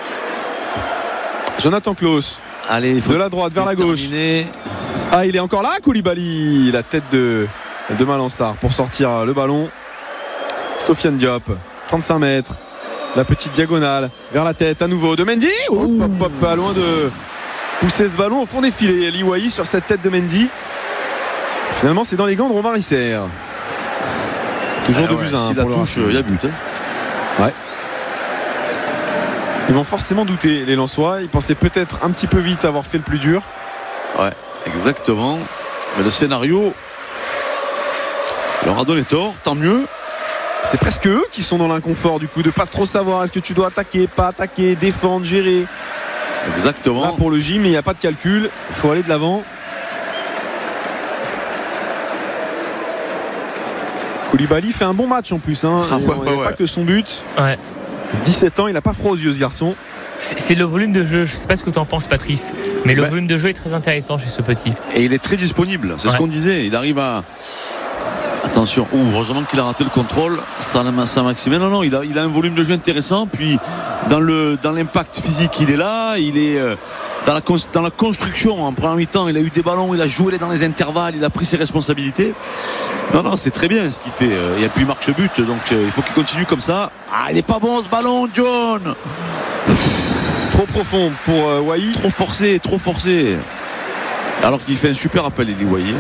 Jonathan Klose. Allez, il faut de la droite vers la gauche. Il est encore là, Koulibaly, la tête de Malançard pour sortir le ballon. Sofiane Diop, 35 mètres. La petite diagonale vers la tête à nouveau de Mendy. Pas loin de pousser ce ballon au fond des filets. Eli Wahi sur cette tête de Mendy. Finalement, c'est dans les gants de Romain Risser. Toujours 2-1. Si la touche, il y a but. Ouais. Ils vont forcément douter, les Lensois. Ils pensaient peut-être un petit peu vite avoir fait le plus dur. Ouais, exactement. Mais le scénario leur a donné tort, tant mieux. C'est presque eux qui sont dans l'inconfort du coup de pas trop savoir est-ce que tu dois attaquer, pas attaquer, défendre, gérer. Exactement. Là pour le gym, il n'y a pas de calcul. Il faut aller de l'avant. Koulibaly fait un bon match en plus. Pas que son but. 17 ans, il n'a pas froid aux yeux ce garçon. C'est le volume de jeu. Je ne sais pas ce que tu en penses, Patrice, mais le volume de jeu est très intéressant chez ce petit. Et il est très disponible. C'est ce qu'on disait. Il arrive à. Attention, heureusement qu'il a raté le contrôle. Saint-Maximin. Non, il a un volume de jeu intéressant. Puis dans l'impact physique, il est là. Il est dans la construction. En première mi-temps, il a eu des ballons, il a joué dans les intervalles, il a pris ses responsabilités. Non, c'est très bien ce qu'il fait. Et puis il marque ce but, donc il faut qu'il continue comme ça. Il est pas bon ce ballon, John. Trop profond pour Wahi. Trop forcé. Alors qu'il fait un super appel, Eli Wahi.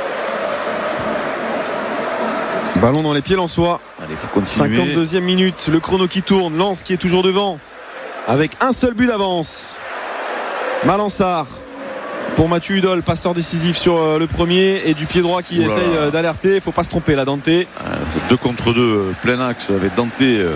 Ballon dans les pieds lensois. Allez, faut continuer. 52e minute, le chrono qui tourne. Lens qui est toujours devant avec un seul but d'avance. Malançard pour Mathieu Hudol, passeur décisif sur le premier et du pied droit qui essaye d'alerter. Il faut pas se tromper là, Dante. 2 contre 2, plein axe avec Dante.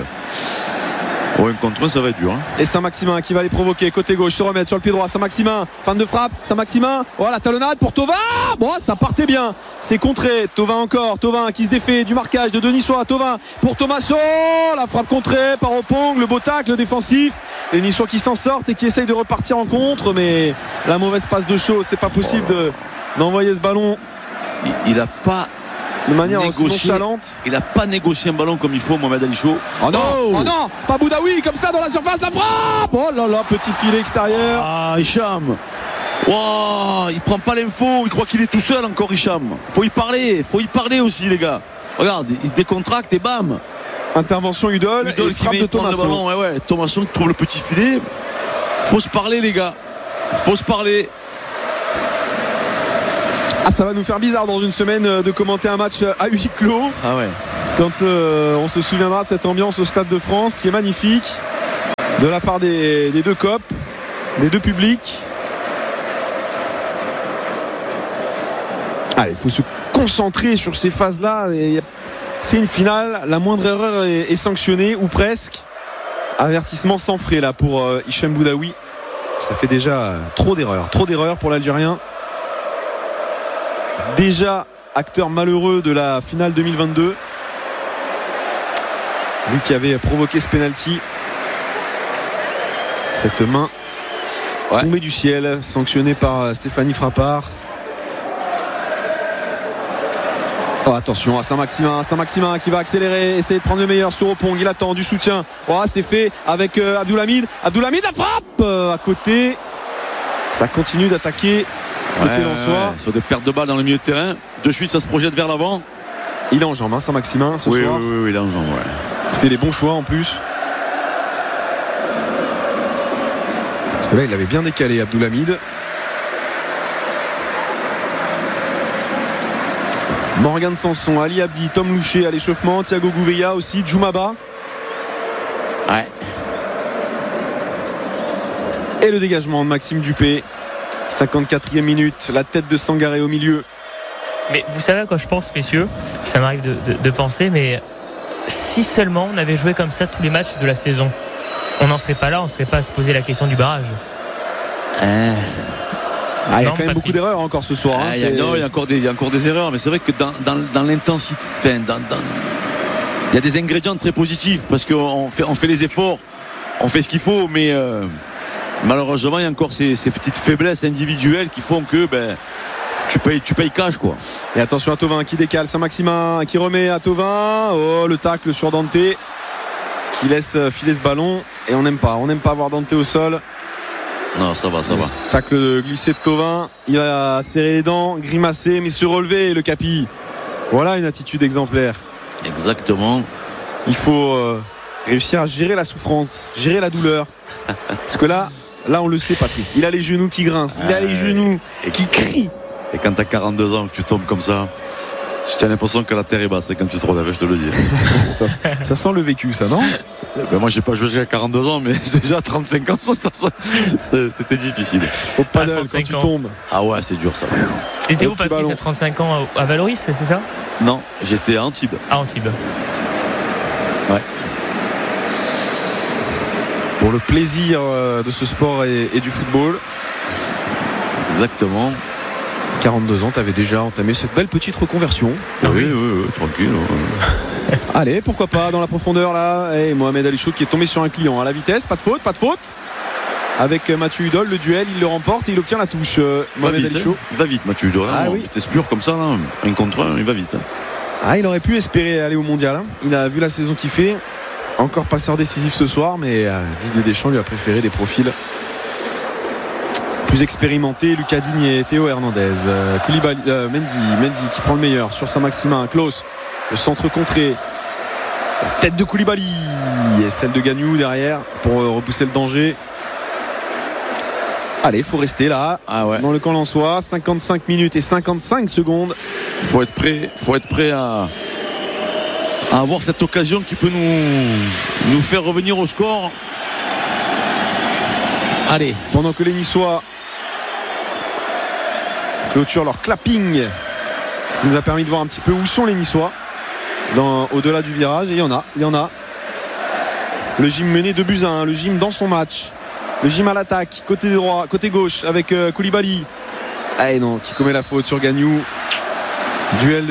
1 contre 1, ça va être dur. Et Saint-Maximin qui va les provoquer côté gauche, se remettre sur le pied droit. Saint-Maximin, fin de frappe. Saint-Maximin, la talonnade pour Thauvin. Ça partait bien. C'est contré. Thauvin encore. Thauvin qui se défait du marquage de Denissois. Thauvin pour Thomasson. La frappe contrée par Opong. Le beau tacle défensif. Les Niçois qui s'en sortent et qui essayent de repartir en contre. Mais la mauvaise passe de Chaud, c'est pas possible d'envoyer ce ballon. Il a pas. De manière nonchalante. Il n'a pas négocié un ballon comme il faut, Mohamed Ali Chaud. Oh non, pas Boudaoui comme ça dans la surface, la frappe. Oh là là, petit filet extérieur. Hicham. Il prend pas l'info, il croit qu'il est tout seul encore, Hicham. Faut y parler aussi, les gars. Regarde, il se décontracte et bam. Intervention Udol et frappe de Thomasson. Ouais, Thomasson qui trouve le petit filet. Faut se parler, les gars. Faut se parler. Ah, ça va nous faire bizarre dans une semaine de commenter un match à huis clos. Ah ouais. Quand on se souviendra de cette ambiance au Stade de France qui est magnifique de la part des deux copes, des deux publics. Allez, il faut se concentrer sur ces phases-là. C'est une finale, la moindre erreur est sanctionnée ou presque. Avertissement sans frais là pour Hicham Boudaoui. Ça fait déjà trop d'erreurs pour l'Algérien. Déjà acteur malheureux de la finale 2022. Lui qui avait provoqué ce penalty. Cette main tombée du ciel, sanctionnée par Stéphanie Frappard. Oh, attention à Saint-Maximin qui va accélérer, essayer de prendre le meilleur sur Opong. Il attend du soutien. Oh, c'est fait avec Abdoulhamid. Abdoulhamid, la frappe à côté. Ça continue d'attaquer côté Lensois. Sur des pertes de balles dans le milieu de terrain. De suite, ça se projette vers l'avant. Il est en jambes, Saint-Maximin ce soir. Oui, il est en jambes. Ouais. Il fait les bons choix en plus. Parce que là, il avait bien décalé Abdoulhamid. Morgan Sanson, Ali Abdi, Tom Louché à l'échauffement, Thiago Gouveia aussi, Djoumaba. Ouais. Et le dégagement de Maxime Dupé. 54e minute, la tête de Sangaré au milieu. Mais vous savez à quoi je pense, messieurs, ça m'arrive de penser, mais si seulement on avait joué comme ça tous les matchs de la saison, on n'en serait pas là, on ne serait pas à se poser la question du barrage. Il y a quand même beaucoup d'erreurs encore ce soir. Il y a encore des erreurs, mais c'est vrai que dans l'intensité, il y a des ingrédients très positifs parce qu'on fait les efforts, on fait ce qu'il faut, mais malheureusement il y a encore ces petites faiblesses individuelles qui font que tu payes cash quoi. Et attention à Thauvin qui décale, Saint-Maximin qui remet à Thauvin. Oh, le tacle sur Dante qui laisse filer ce ballon et on n'aime pas voir Dante au sol. Non, ça va. Tacle glissé de Thauvin. Il va serrer les dents, grimacer, mais se relever, le Capi. Voilà une attitude exemplaire. Exactement. Il faut réussir à gérer la souffrance, gérer la douleur. Parce que là, on le sait, Patrick. Il a les genoux qui grincent, il a les genoux qui crient. Et quand tu as 42 ans, que tu tombes comme ça, j'ai l'impression que la terre est basse quand tu te relèves, je te le dis. ça sent le vécu, ça, non? Moi, j'ai pas joué jusqu'à 42 ans, mais déjà à 35 ans, c'était difficile. Au paddle, quand tu tombes. Ah ouais, c'est dur ça. C'était où, Patrice, à 35 ans à Valoris, c'est ça? Non, j'étais à Antibes. À Antibes. Ouais. Pour le plaisir de ce sport et du football. Exactement. 42 ans, tu avais déjà entamé cette belle petite reconversion. Oui, tranquille. Allez, pourquoi pas dans la profondeur là. Et Mohamed Ali Chouk qui est tombé sur un client à la vitesse, pas de faute. Avec Mathieu Hudol, le duel, il le remporte et il obtient la touche. Mohamed Ali Chouk. Il va vite, Mathieu Hudol. Vitesse pure comme ça, là, un contre un, il va vite. Il aurait pu espérer aller au mondial. Il a vu la saison qu'il fait. Encore passeur décisif ce soir, mais Didier Deschamps lui a préféré des profils plus expérimenté, Lucas Digne et Théo Hernandez. Koulibaly, Mendy qui prend le meilleur sur Saint-Maximin. Klose, le centre contré. La tête de Koulibaly et celle de Gagnou derrière pour repousser le danger. Allez, il faut rester là dans le camp lensois. 55 minutes et 55 secondes. Il faut être prêt à avoir cette occasion qui peut nous faire revenir au score. Allez, pendant que les Niçois clôturent leur clapping, ce qui nous a permis de voir un petit peu où sont les Niçois au-delà du virage, et il y en a. Le gym mené 2-1, le gym dans son match, le gym à l'attaque, côté droit, côté gauche avec Koulibaly. Qui commet la faute sur Gagnou. Duel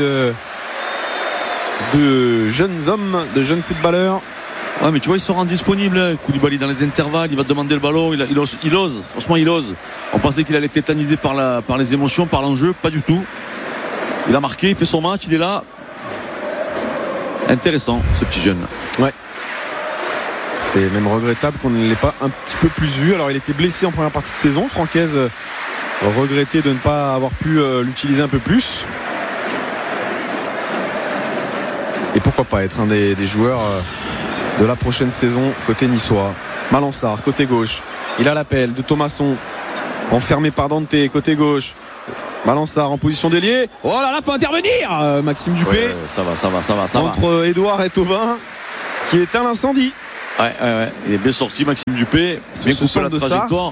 de jeunes hommes, de jeunes footballeurs. Ouais, mais tu vois, il se rend disponible. Koulibaly dans les intervalles, il va demander le ballon, il ose. Franchement, il ose. On pensait qu'il allait être tétanisé par les émotions, par l'enjeu, pas du tout. Il a marqué, il fait son match, il est là. Intéressant, ce petit jeune. Ouais. C'est même regrettable qu'on ne l'ait pas un petit peu plus vu. Alors, il était blessé en première partie de saison. Francaise regretté de ne pas avoir pu l'utiliser un peu plus. Et pourquoi pas être un des joueurs de la prochaine saison côté niçois. Malansar, côté gauche. Il a l'appel de Thomasson. Enfermé par Dante, côté gauche. Malansar en position d'ailier. Oh là là, faut intervenir Maxime Dupé. Ouais, ça va. Entre Edouard et Thauvin, qui éteint l'incendie. Ouais. Il est bien sorti, Maxime Dupé. Bien coupé la trajectoire.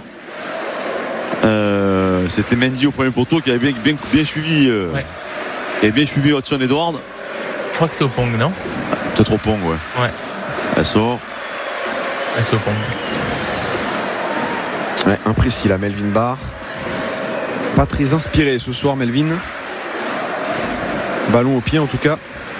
C'était Mendy au premier poteau qui avait bien suivi. Et bien suivi Hudson Edouard. Je crois que c'est au Pong, non? Peut-être au Pong, ouais. Elle sort. C'est au Pong. Ouais, imprécis là, Melvin Barr. Pas très inspiré ce soir, Melvin. Ballon au pied en tout cas.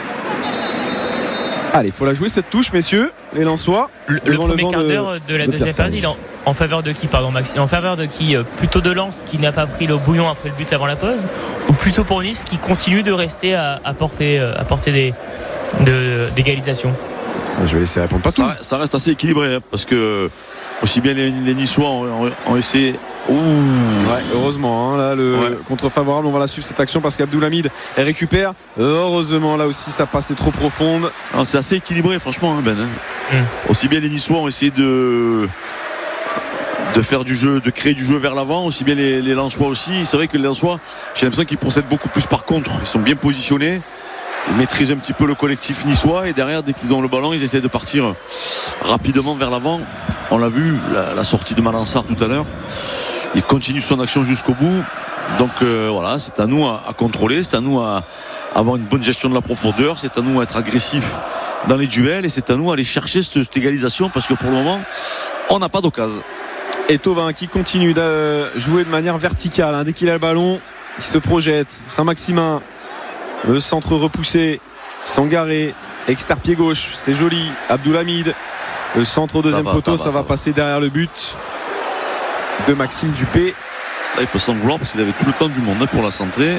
Allez, il faut la jouer cette touche, messieurs, les Lensois. Le premier quart d'heure de la deuxième période, il est en faveur de qui, pardon, Maxime? En faveur de qui? Plutôt de Lens qui n'a pas pris le bouillon après le but avant la pause, ou plutôt pour Nice qui continue de rester à portée d'égalisation? Je vais laisser répondre pas tout. Ça reste assez équilibré, parce que aussi bien les Niçois ont essayé. Ouais, heureusement, là le contre-favorable, on va la suivre cette action parce qu'Abdoulhamid elle récupère. Heureusement, là aussi ça passait trop profonde. Alors, c'est assez équilibré, franchement, Ben. Aussi bien les Niçois ont essayé de faire du jeu, de créer du jeu vers l'avant, aussi bien les Lensois aussi. C'est vrai que les Lensois, j'ai l'impression qu'ils procèdent beaucoup plus par contre. Ils sont bien positionnés, ils maîtrisent un petit peu le collectif niçois, et derrière, dès qu'ils ont le ballon, ils essaient de partir rapidement vers l'avant. On l'a vu, la sortie de Malansar tout à l'heure. Il continue son action jusqu'au bout. Donc voilà, c'est à nous à contrôler, c'est à nous à avoir une bonne gestion de la profondeur, c'est à nous à être agressifs dans les duels, et c'est à nous à aller chercher cette égalisation, parce que pour le moment, on n'a pas d'occasion. Et Thauvin qui continue de jouer de manière verticale, dès qu'il a le ballon, il se projette. Saint-Maximin, le centre repoussé, Sangaré, externe pied gauche, c'est joli. Abdoulhamid, le centre au deuxième poteau, ça va passer derrière le but de Maxime Dupé. Là, il peut s'en vouloir parce qu'il avait tout le temps du monde pour la centrer.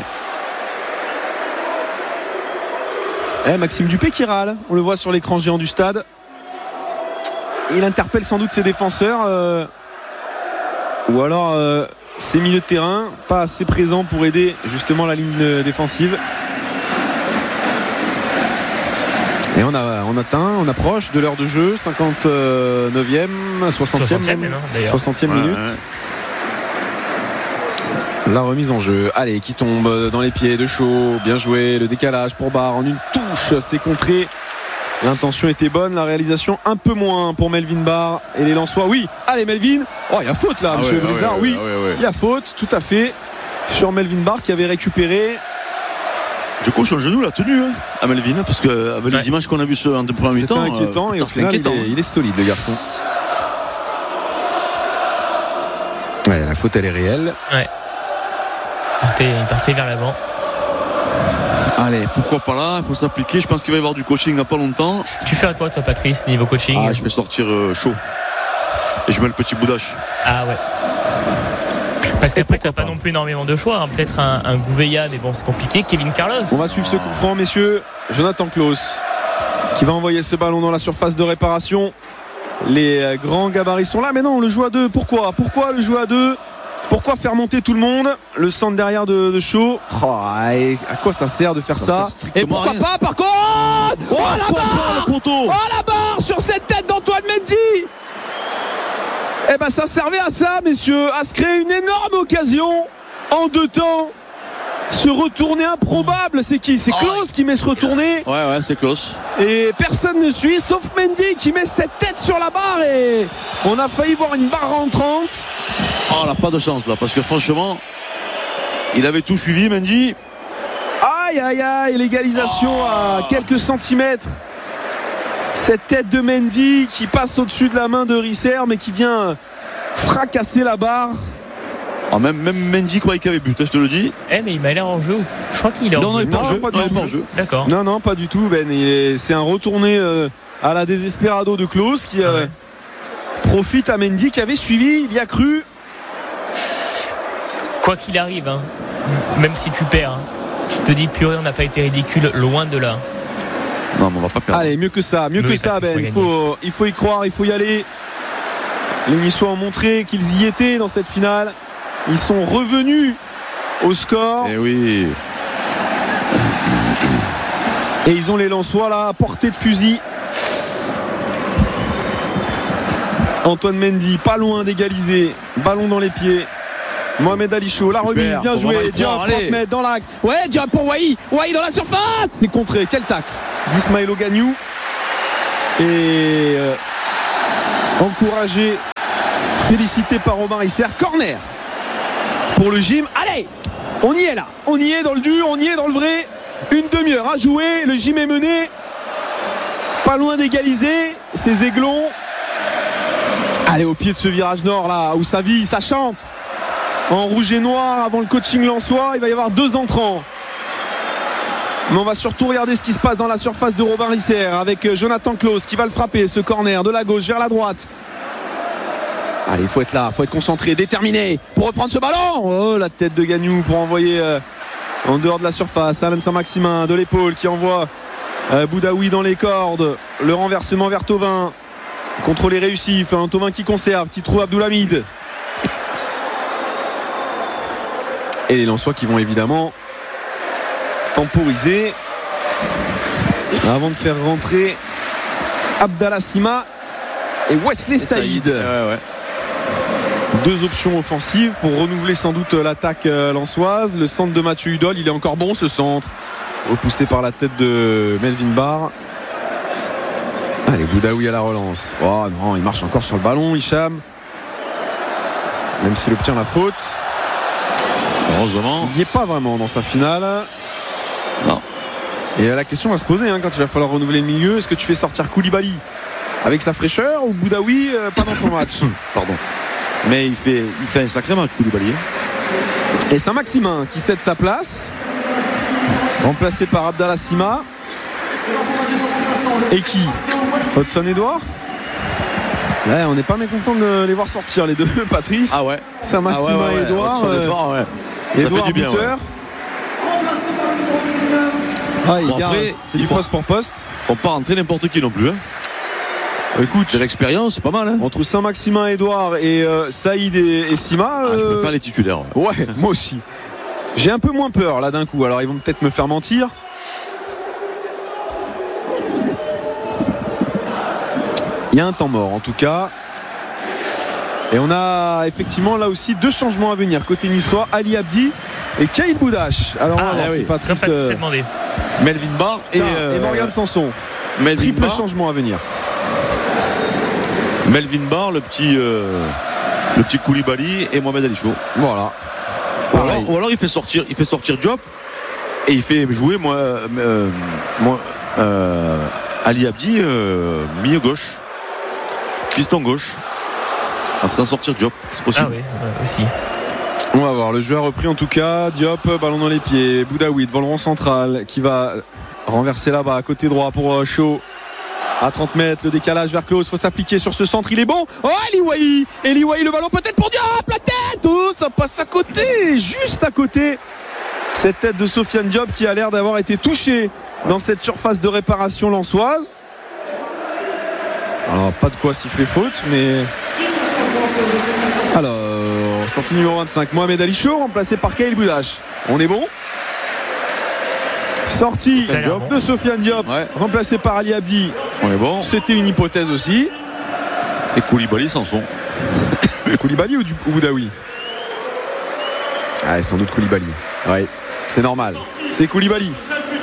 Maxime Dupé qui râle, on le voit sur l'écran géant du stade. Il interpelle sans doute ses défenseurs, ou alors ses milieux de terrain, pas assez présents pour aider justement la ligne défensive. Et on approche de l'heure de jeu, 59e, 60e minute. La remise en jeu, allez, qui tombe dans les pieds de Shaw, bien joué, le décalage pour Barr en une touche, c'est contré. L'intention était bonne, la réalisation un peu moins pour Melvin Barr et les Lensois. Oui, allez Melvin, il y a faute là, monsieur Brizard, oui, il y a faute, tout à fait, sur Melvin Barr qui avait récupéré. Du coup, sur le genou, la tenue à Melvin, parce que avec les images qu'on a vues en premier mi-temps, c'était inquiétant, et au final, il est solide, le garçon. Ouais, la faute, elle est réelle. Ouais. Il partait vers l'avant. Allez, pourquoi pas là, il faut s'appliquer. Je pense qu'il va y avoir du coaching dans pas longtemps. Tu fais quoi, toi, Patrice, niveau coaching? Je vais sortir chaud. Et je mets le petit Boudache. Ah ouais. Parce qu'après, t'as pas non plus énormément de choix. Peut-être un Gouveia, mais bon, c'est compliqué. Kevin Carlos. On va suivre ce coup franc, messieurs. Jonathan Klaus qui va envoyer ce ballon dans la surface de réparation. Les grands gabarits sont là, mais non, on le joue à deux. Pourquoi le jouer à deux? Pourquoi faire monter tout le monde? Le centre derrière de Shaw. À quoi ça sert de faire ça? Et pourquoi pas, par contre, la barre! La barre sur cette tête d'Antoine Mendy! Ça servait à ça, messieurs, à se créer une énorme occasion en deux temps. Ce retourné improbable, c'est qui? C'est Klaus qui met ce retourné. Ouais, c'est Klaus. Et personne ne suit, sauf Mendy qui met cette tête sur la barre, et on a failli voir une barre rentrante. On n'a pas de chance là, parce que franchement, il avait tout suivi, Mendy. Aïe, l'égalisation à quelques centimètres. Cette tête de Mendy qui passe au-dessus de la main de Risser, mais qui vient fracasser la barre. Même Mendy croyait qu'il y avait but, je te le dis. Mais il m'a l'air en jeu. Je crois qu'il est en jeu. Non, il n'est pas en jeu. D'accord. Non, pas du tout, Ben. C'est un retourné à la désesperado de Klaus qui profite à Mendy qui avait suivi, il y a cru. Quoi qu'il arrive, même si tu perds, tu te dis purée, on n'a pas été ridicule, loin de là. Non, mais on va pas perdre. Allez, mieux que ça, Ben. Il faut y croire, il faut y aller. Les Niçois ont montré qu'ils y étaient dans cette finale. Ils sont revenus au score. Eh oui. Et ils ont les Lensois là à portée de fusil. Antoine Mendy pas loin d'égaliser, ballon dans les pieds. Mohamed Ali Chaud, la remise, bien joué. Diop, 30 mètres dans l'axe. Ouais, Diop pour Wai. Wai dans la surface. C'est contré. Quel tacle d'Ismaël Ogagnou. Et encouragé, félicité par Robin Risser. Corner pour le gym. Allez, on y est là. On y est dans le dur, on y est dans le vrai. Une demi-heure à jouer. Le gym est mené. Pas loin d'égaliser. Ces Aiglons. Allez, au pied de ce virage nord là, où ça vit, ça chante. En rouge et noir avant le coaching lensois, il va y avoir 2 entrants. Mais on va surtout regarder ce qui se passe dans la surface de Robin Risser avec Jonathan Claus qui va le frapper, ce corner de la gauche vers la droite. Allez, il faut être là, il faut être concentré, déterminé pour reprendre ce ballon. Oh, la tête de Gagnou pour envoyer en dehors de la surface. Alain Saint-Maximin de l'épaule qui envoie Boudaoui dans les cordes. Le renversement vers Thauvin. Contrôlé réussi, un Thauvin qui conserve, qui trouve Abdoulhamid. Et les Lensois qui vont évidemment temporiser avant de faire rentrer Abdallah Sima et Wesley Saïd. Ouais. 2 options offensives pour renouveler sans doute l'attaque lensoise. Le centre de Mathieu Hudol, il est encore bon ce centre, repoussé par la tête de Melvin Barr. Allez, Boudaoui à la relance. Oh non, il marche encore sur le ballon, Hicham, même s'il obtient la faute. Heureusement. Il n'y est pas vraiment dans sa finale. Non. Et la question va se poser quand il va falloir renouveler le milieu. Est-ce que tu fais sortir Koulibaly avec sa fraîcheur ou Boudaoui pas dans son match? Pardon. Mais il fait un sacré match, Koulibaly. Et Saint-Maximin qui cède sa place, remplacé par Abdallah Sima. Et qui? Hudson Edouard. Là, on n'est pas mécontent de les voir sortir les deux, Patrice. Ah ouais. Saint-Maximin et Edouard. Edouard du bien, buteur. Après, c'est du poste pour poste. Faut pas rentrer n'importe qui non plus. Écoute, de l'expérience, c'est pas mal. Entre Saint-Maximin, Edouard et Saïd et Sima. Je peux faire les titulaires. Ouais, moi aussi. J'ai un peu moins peur là d'un coup. Alors ils vont peut-être me faire mentir. Il y a un temps mort en tout cas. Et on a effectivement là aussi 2 changements à venir. Côté niçois, Ali Abdi et Kyle Boudache. Alors on va voir si Patrice s'est demandé. Melvin Barr et Morgan Sanson. Triple changement à venir. Melvin Barr, le petit Koulibaly et Mohamed Ali Chaud. Voilà. Ou alors il fait sortir Diop et il fait jouer Ali Abdi milieu gauche, piston gauche, en faisant sortir Diop, c'est possible. Ah oui, aussi. On va voir, le jeu a repris en tout cas. Diop, ballon dans les pieds. Boudaoui devant le rond central qui va renverser là-bas, côté droit pour Chaud. À 30 mètres, le décalage vers Claus, faut s'appliquer sur ce centre, il est bon. Oh, Eliwahi, le ballon peut-être pour Diop, la tête. Oh, ça passe à côté, juste à côté. Cette tête de Sofiane Diop qui a l'air d'avoir été touchée dans cette surface de réparation lensoise. Alors, pas de quoi siffler faute, mais... Alors, sortie numéro 25, Mohamed Ali Chaud, remplacé par Kyle Boudache. On est bon? Sortie de Sofiane Diop, remplacé par Ali Abdi. On est bon. C'était une hypothèse aussi. Et Koulibaly Sanson. Koulibaly ou Boudaoui? Ah, sans doute Koulibaly. Ouais, c'est normal. C'est Koulibaly.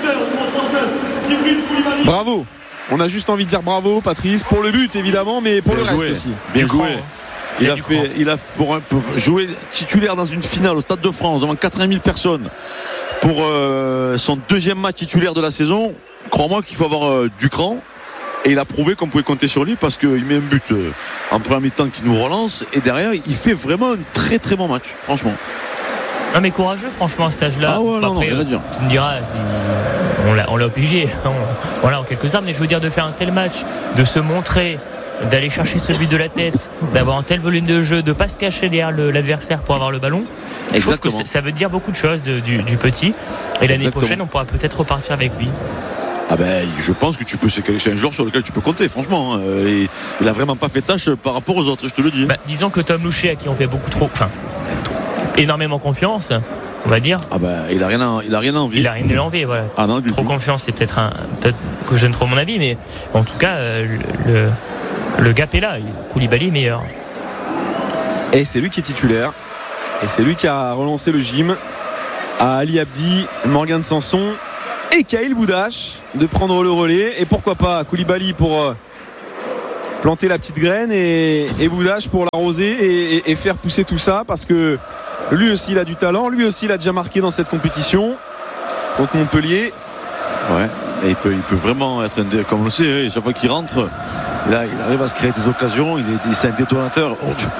Bravo. On a juste envie de dire bravo, Patrice, pour le but évidemment, mais pour le reste aussi. Bien joué. Il a pour jouer titulaire dans une finale au Stade de France devant 80 000 personnes pour son 2e match titulaire de la saison. Crois-moi qu'il faut avoir du cran. Et il a prouvé qu'on pouvait compter sur lui parce qu'il met un but en première mi-temps qui nous relance et derrière il fait vraiment un très très bon match, franchement. Non mais courageux franchement à cet âge-là. Ah ouais, après, non, tu me diras, on l'a obligé, voilà en quelque sorte, mais je veux dire de faire un tel match, de se montrer, d'aller chercher ce but de la tête, d'avoir un tel volume de jeu, de pas se cacher derrière l'adversaire pour avoir le ballon. Je trouve que ça veut dire beaucoup de choses du petit. Et l'année prochaine on pourra peut-être repartir avec lui. Ah ben, je pense que c'est un joueur sur lequel tu peux compter, franchement. Et il a vraiment pas fait tâche par rapport aux autres, je te le dis. Disons que Tom Louchet, à qui on fait énormément confiance, on va dire. Ah bah, il a rien à envier. Il a rien à envier, voilà. Ah non, trop confiance, c'est peut-être que je donne trop mon avis, mais en tout cas, le gap est là. Koulibaly est meilleur. Et c'est lui qui est titulaire. Et c'est lui qui a relancé le gym à Ali Abdi, Morgan Sanson et Kaïl Boudache de prendre le relais. Et pourquoi pas Koulibaly pour planter la petite graine et Boudache pour l'arroser et faire pousser tout ça, parce que lui aussi il a du talent, lui aussi il a déjà marqué dans cette compétition contre Montpellier. Ouais, et il peut vraiment être comme on le sait, chaque fois qu'il rentre, là il arrive à se créer des occasions, c'est un détonateur.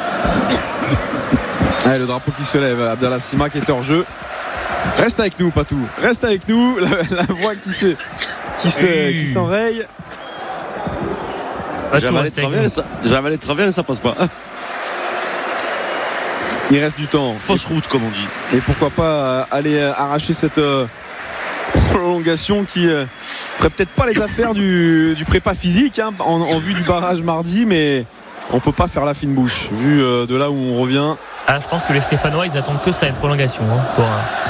Ouais, le drapeau qui se lève, Abdallah Sima qui est hors jeu. Reste avec nous, Patou, reste avec nous. La voix qui s'enraye. J'ai avalé de travers et ça passe pas. Il reste du temps. Fausse route, comme on dit. Et pourquoi pas aller arracher cette prolongation qui ferait peut-être pas les affaires du prépa physique en vue du barrage mardi, mais on peut pas faire la fine bouche vu de là où on revient. Ah, je pense que les Stéphanois ils attendent que ça, une prolongation pour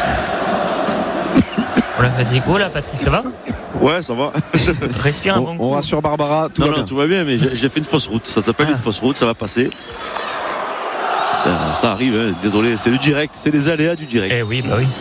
on l'a fatigué. Oh là, Patrice, ça va? Ouais, ça va. Respire un bon coup. On rassure Barbara, tout va bien. Tout va bien, mais j'ai fait une fausse route. Ça s'appelle une fausse route, ça va passer. Ça arrive, hein. Désolé, c'est le direct, c'est les aléas du direct. Eh oui, bah oui.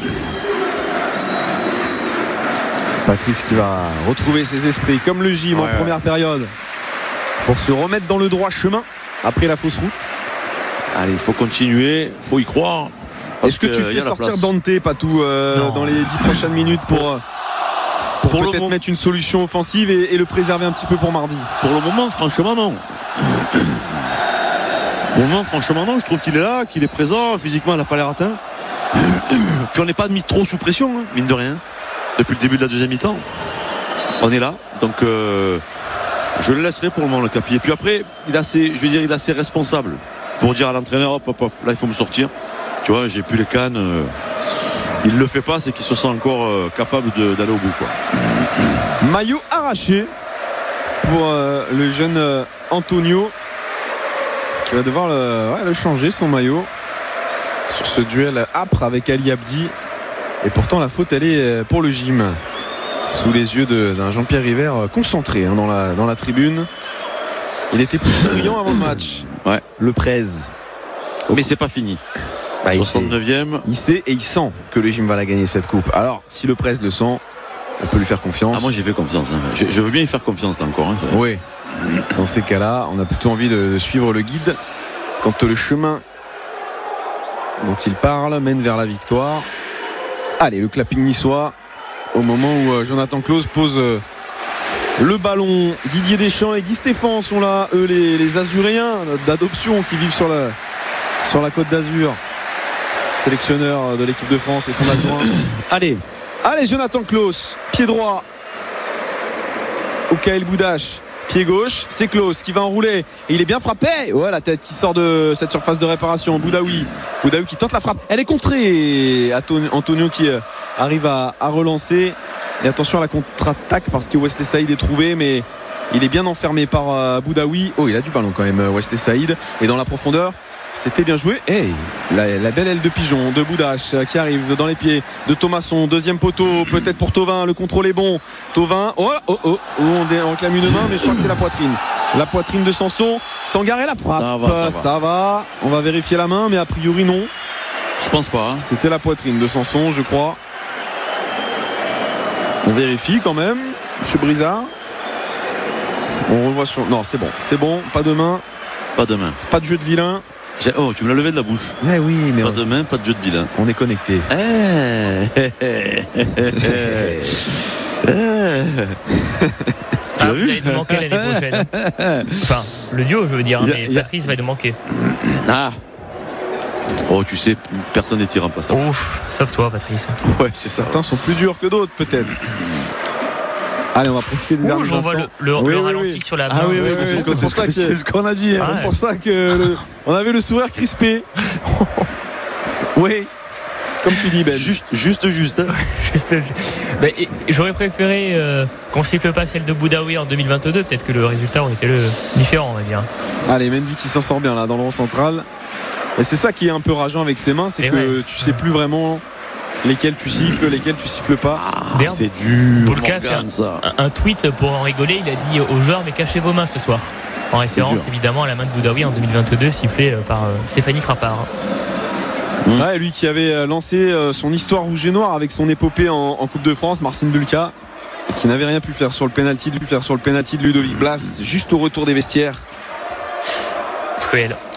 Patrice qui va retrouver ses esprits comme le gym en première période pour se remettre dans le droit chemin après la fausse route. Allez, il faut continuer, il faut y croire. Est-ce que tu fais sortir Dante, Patou, dans les 10 prochaines minutes pour peut-être mettre une solution offensive et le préserver un petit peu pour mardi? Pour le moment, franchement, non. Pour le moment, franchement, non. Je trouve qu'il est là, qu'il est présent. Physiquement, il n'a pas l'air atteint. Puis on n'est pas mis trop sous pression, hein, mine de rien. Depuis le début de la deuxième mi-temps, on est là. Donc, je le laisserai pour le moment, le Capi. Et puis après, il est assez responsable pour dire à l'entraîneur, hop, là, il faut me sortir. Tu vois, j'ai plus les cannes. Il le fait pas, c'est qu'il se sent encore capable d'aller au bout, quoi. Maillot arraché pour le jeune Antonio, qui va devoir le changer, son maillot, sur ce duel âpre avec Ali Abdi. Et pourtant la faute elle est pour le gym, sous les yeux d'un Jean-Pierre River concentré dans la tribune. Il était plus souriant avant le match, le Prez. Mais c'est pas fini. 69e. Il sait et il sent que le gym va la gagner cette coupe. Alors si le Prez le sent, on peut lui faire confiance. Ah, moi j'ai fait confiance, hein. Je veux bien y faire confiance là encore, hein. Oui. Dans ces cas-là, on a plutôt envie de suivre le guide quand le chemin dont il parle mène vers la victoire. Allez, le clapping niçois au moment où Jonathan Clauze pose le ballon. Didier Deschamps et Guy Stéphane sont là, eux les Azuréens d'adoption qui vivent sur la Côte d'Azur. Sélectionneur de l'équipe de France et son adjoint. Allez, Jonathan Clauze, pied droit au Kaïl Boudache. Pied gauche, c'est Clauze qui va enrouler et il est bien frappé. Ouais, la tête qui sort de cette surface de réparation. Boudaoui qui tente la frappe. Elle est contrée. Antonio qui arrive à relancer. Et attention à la contre-attaque parce que Wesley Saïd est trouvé, mais il est bien enfermé par Boudaoui. Oh, il a du ballon quand même, Wesley Saïd. Et dans la profondeur, c'était bien joué. Hey, la belle aile de pigeon de Boudache qui arrive dans les pieds de Thomasson. Deuxième poteau, peut-être pour Thauvin. Le contrôle est bon. Thauvin, on réclame une main, mais je crois que c'est la poitrine. La poitrine de Sanson. Sangaré la frappe. Ça va. On va vérifier la main, mais a priori non. Je pense pas. C'était la poitrine de Sanson, je crois. On vérifie quand même. Monsieur Brizard. On revoit sur. Non, c'est bon. Pas de main. Pas de main. Pas de jeu de vilain. Oh, tu me l'as levé de la bouche. Eh oui, mais pas de main, pas de jeu de vilain. On est connecté. Vous allez nous manquer l'année prochaine. Enfin, le duo, je veux dire, mais Patrice va nous manquer. Ah. Oh, tu sais, personne n'est irremplaçable. Ouf, sauf toi, Patrice. Ouais, c'est ça. Certains sont plus durs que d'autres, peut-être. Allez, on va profiter de je vois le ralenti sur la main. Ah oui, c'est ce qu'on a dit. C'est pour ça que on avait le sourire crispé. Oui, comme tu dis, Ben. Juste. Hein. Ben, j'aurais préféré qu'on siffle pas celle de Boudaoui en 2022. Peut-être que le résultat aurait été différent, on va dire. Allez, Mendy qui s'en sort bien là dans le rond central. Et c'est ça qui est un peu rageant avec ses mains, c'est que tu sais plus vraiment lesquels tu siffles, lesquels tu siffles pas. D'ailleurs, C'est dur, Boulka a fait Morgane, ça. un tweet pour en rigoler. Il a dit aux joueurs, mais cachez vos mains ce soir, en référence évidemment à la main de Boudaoui en 2022 sifflée par Stéphanie Frappard. Ouais, lui qui avait lancé son histoire rouge et noir avec son épopée en Coupe de France, Marcin Bulka, et qui n'avait rien pu faire sur le penalty de Ludovic Blas juste au retour des vestiaires. Cruel.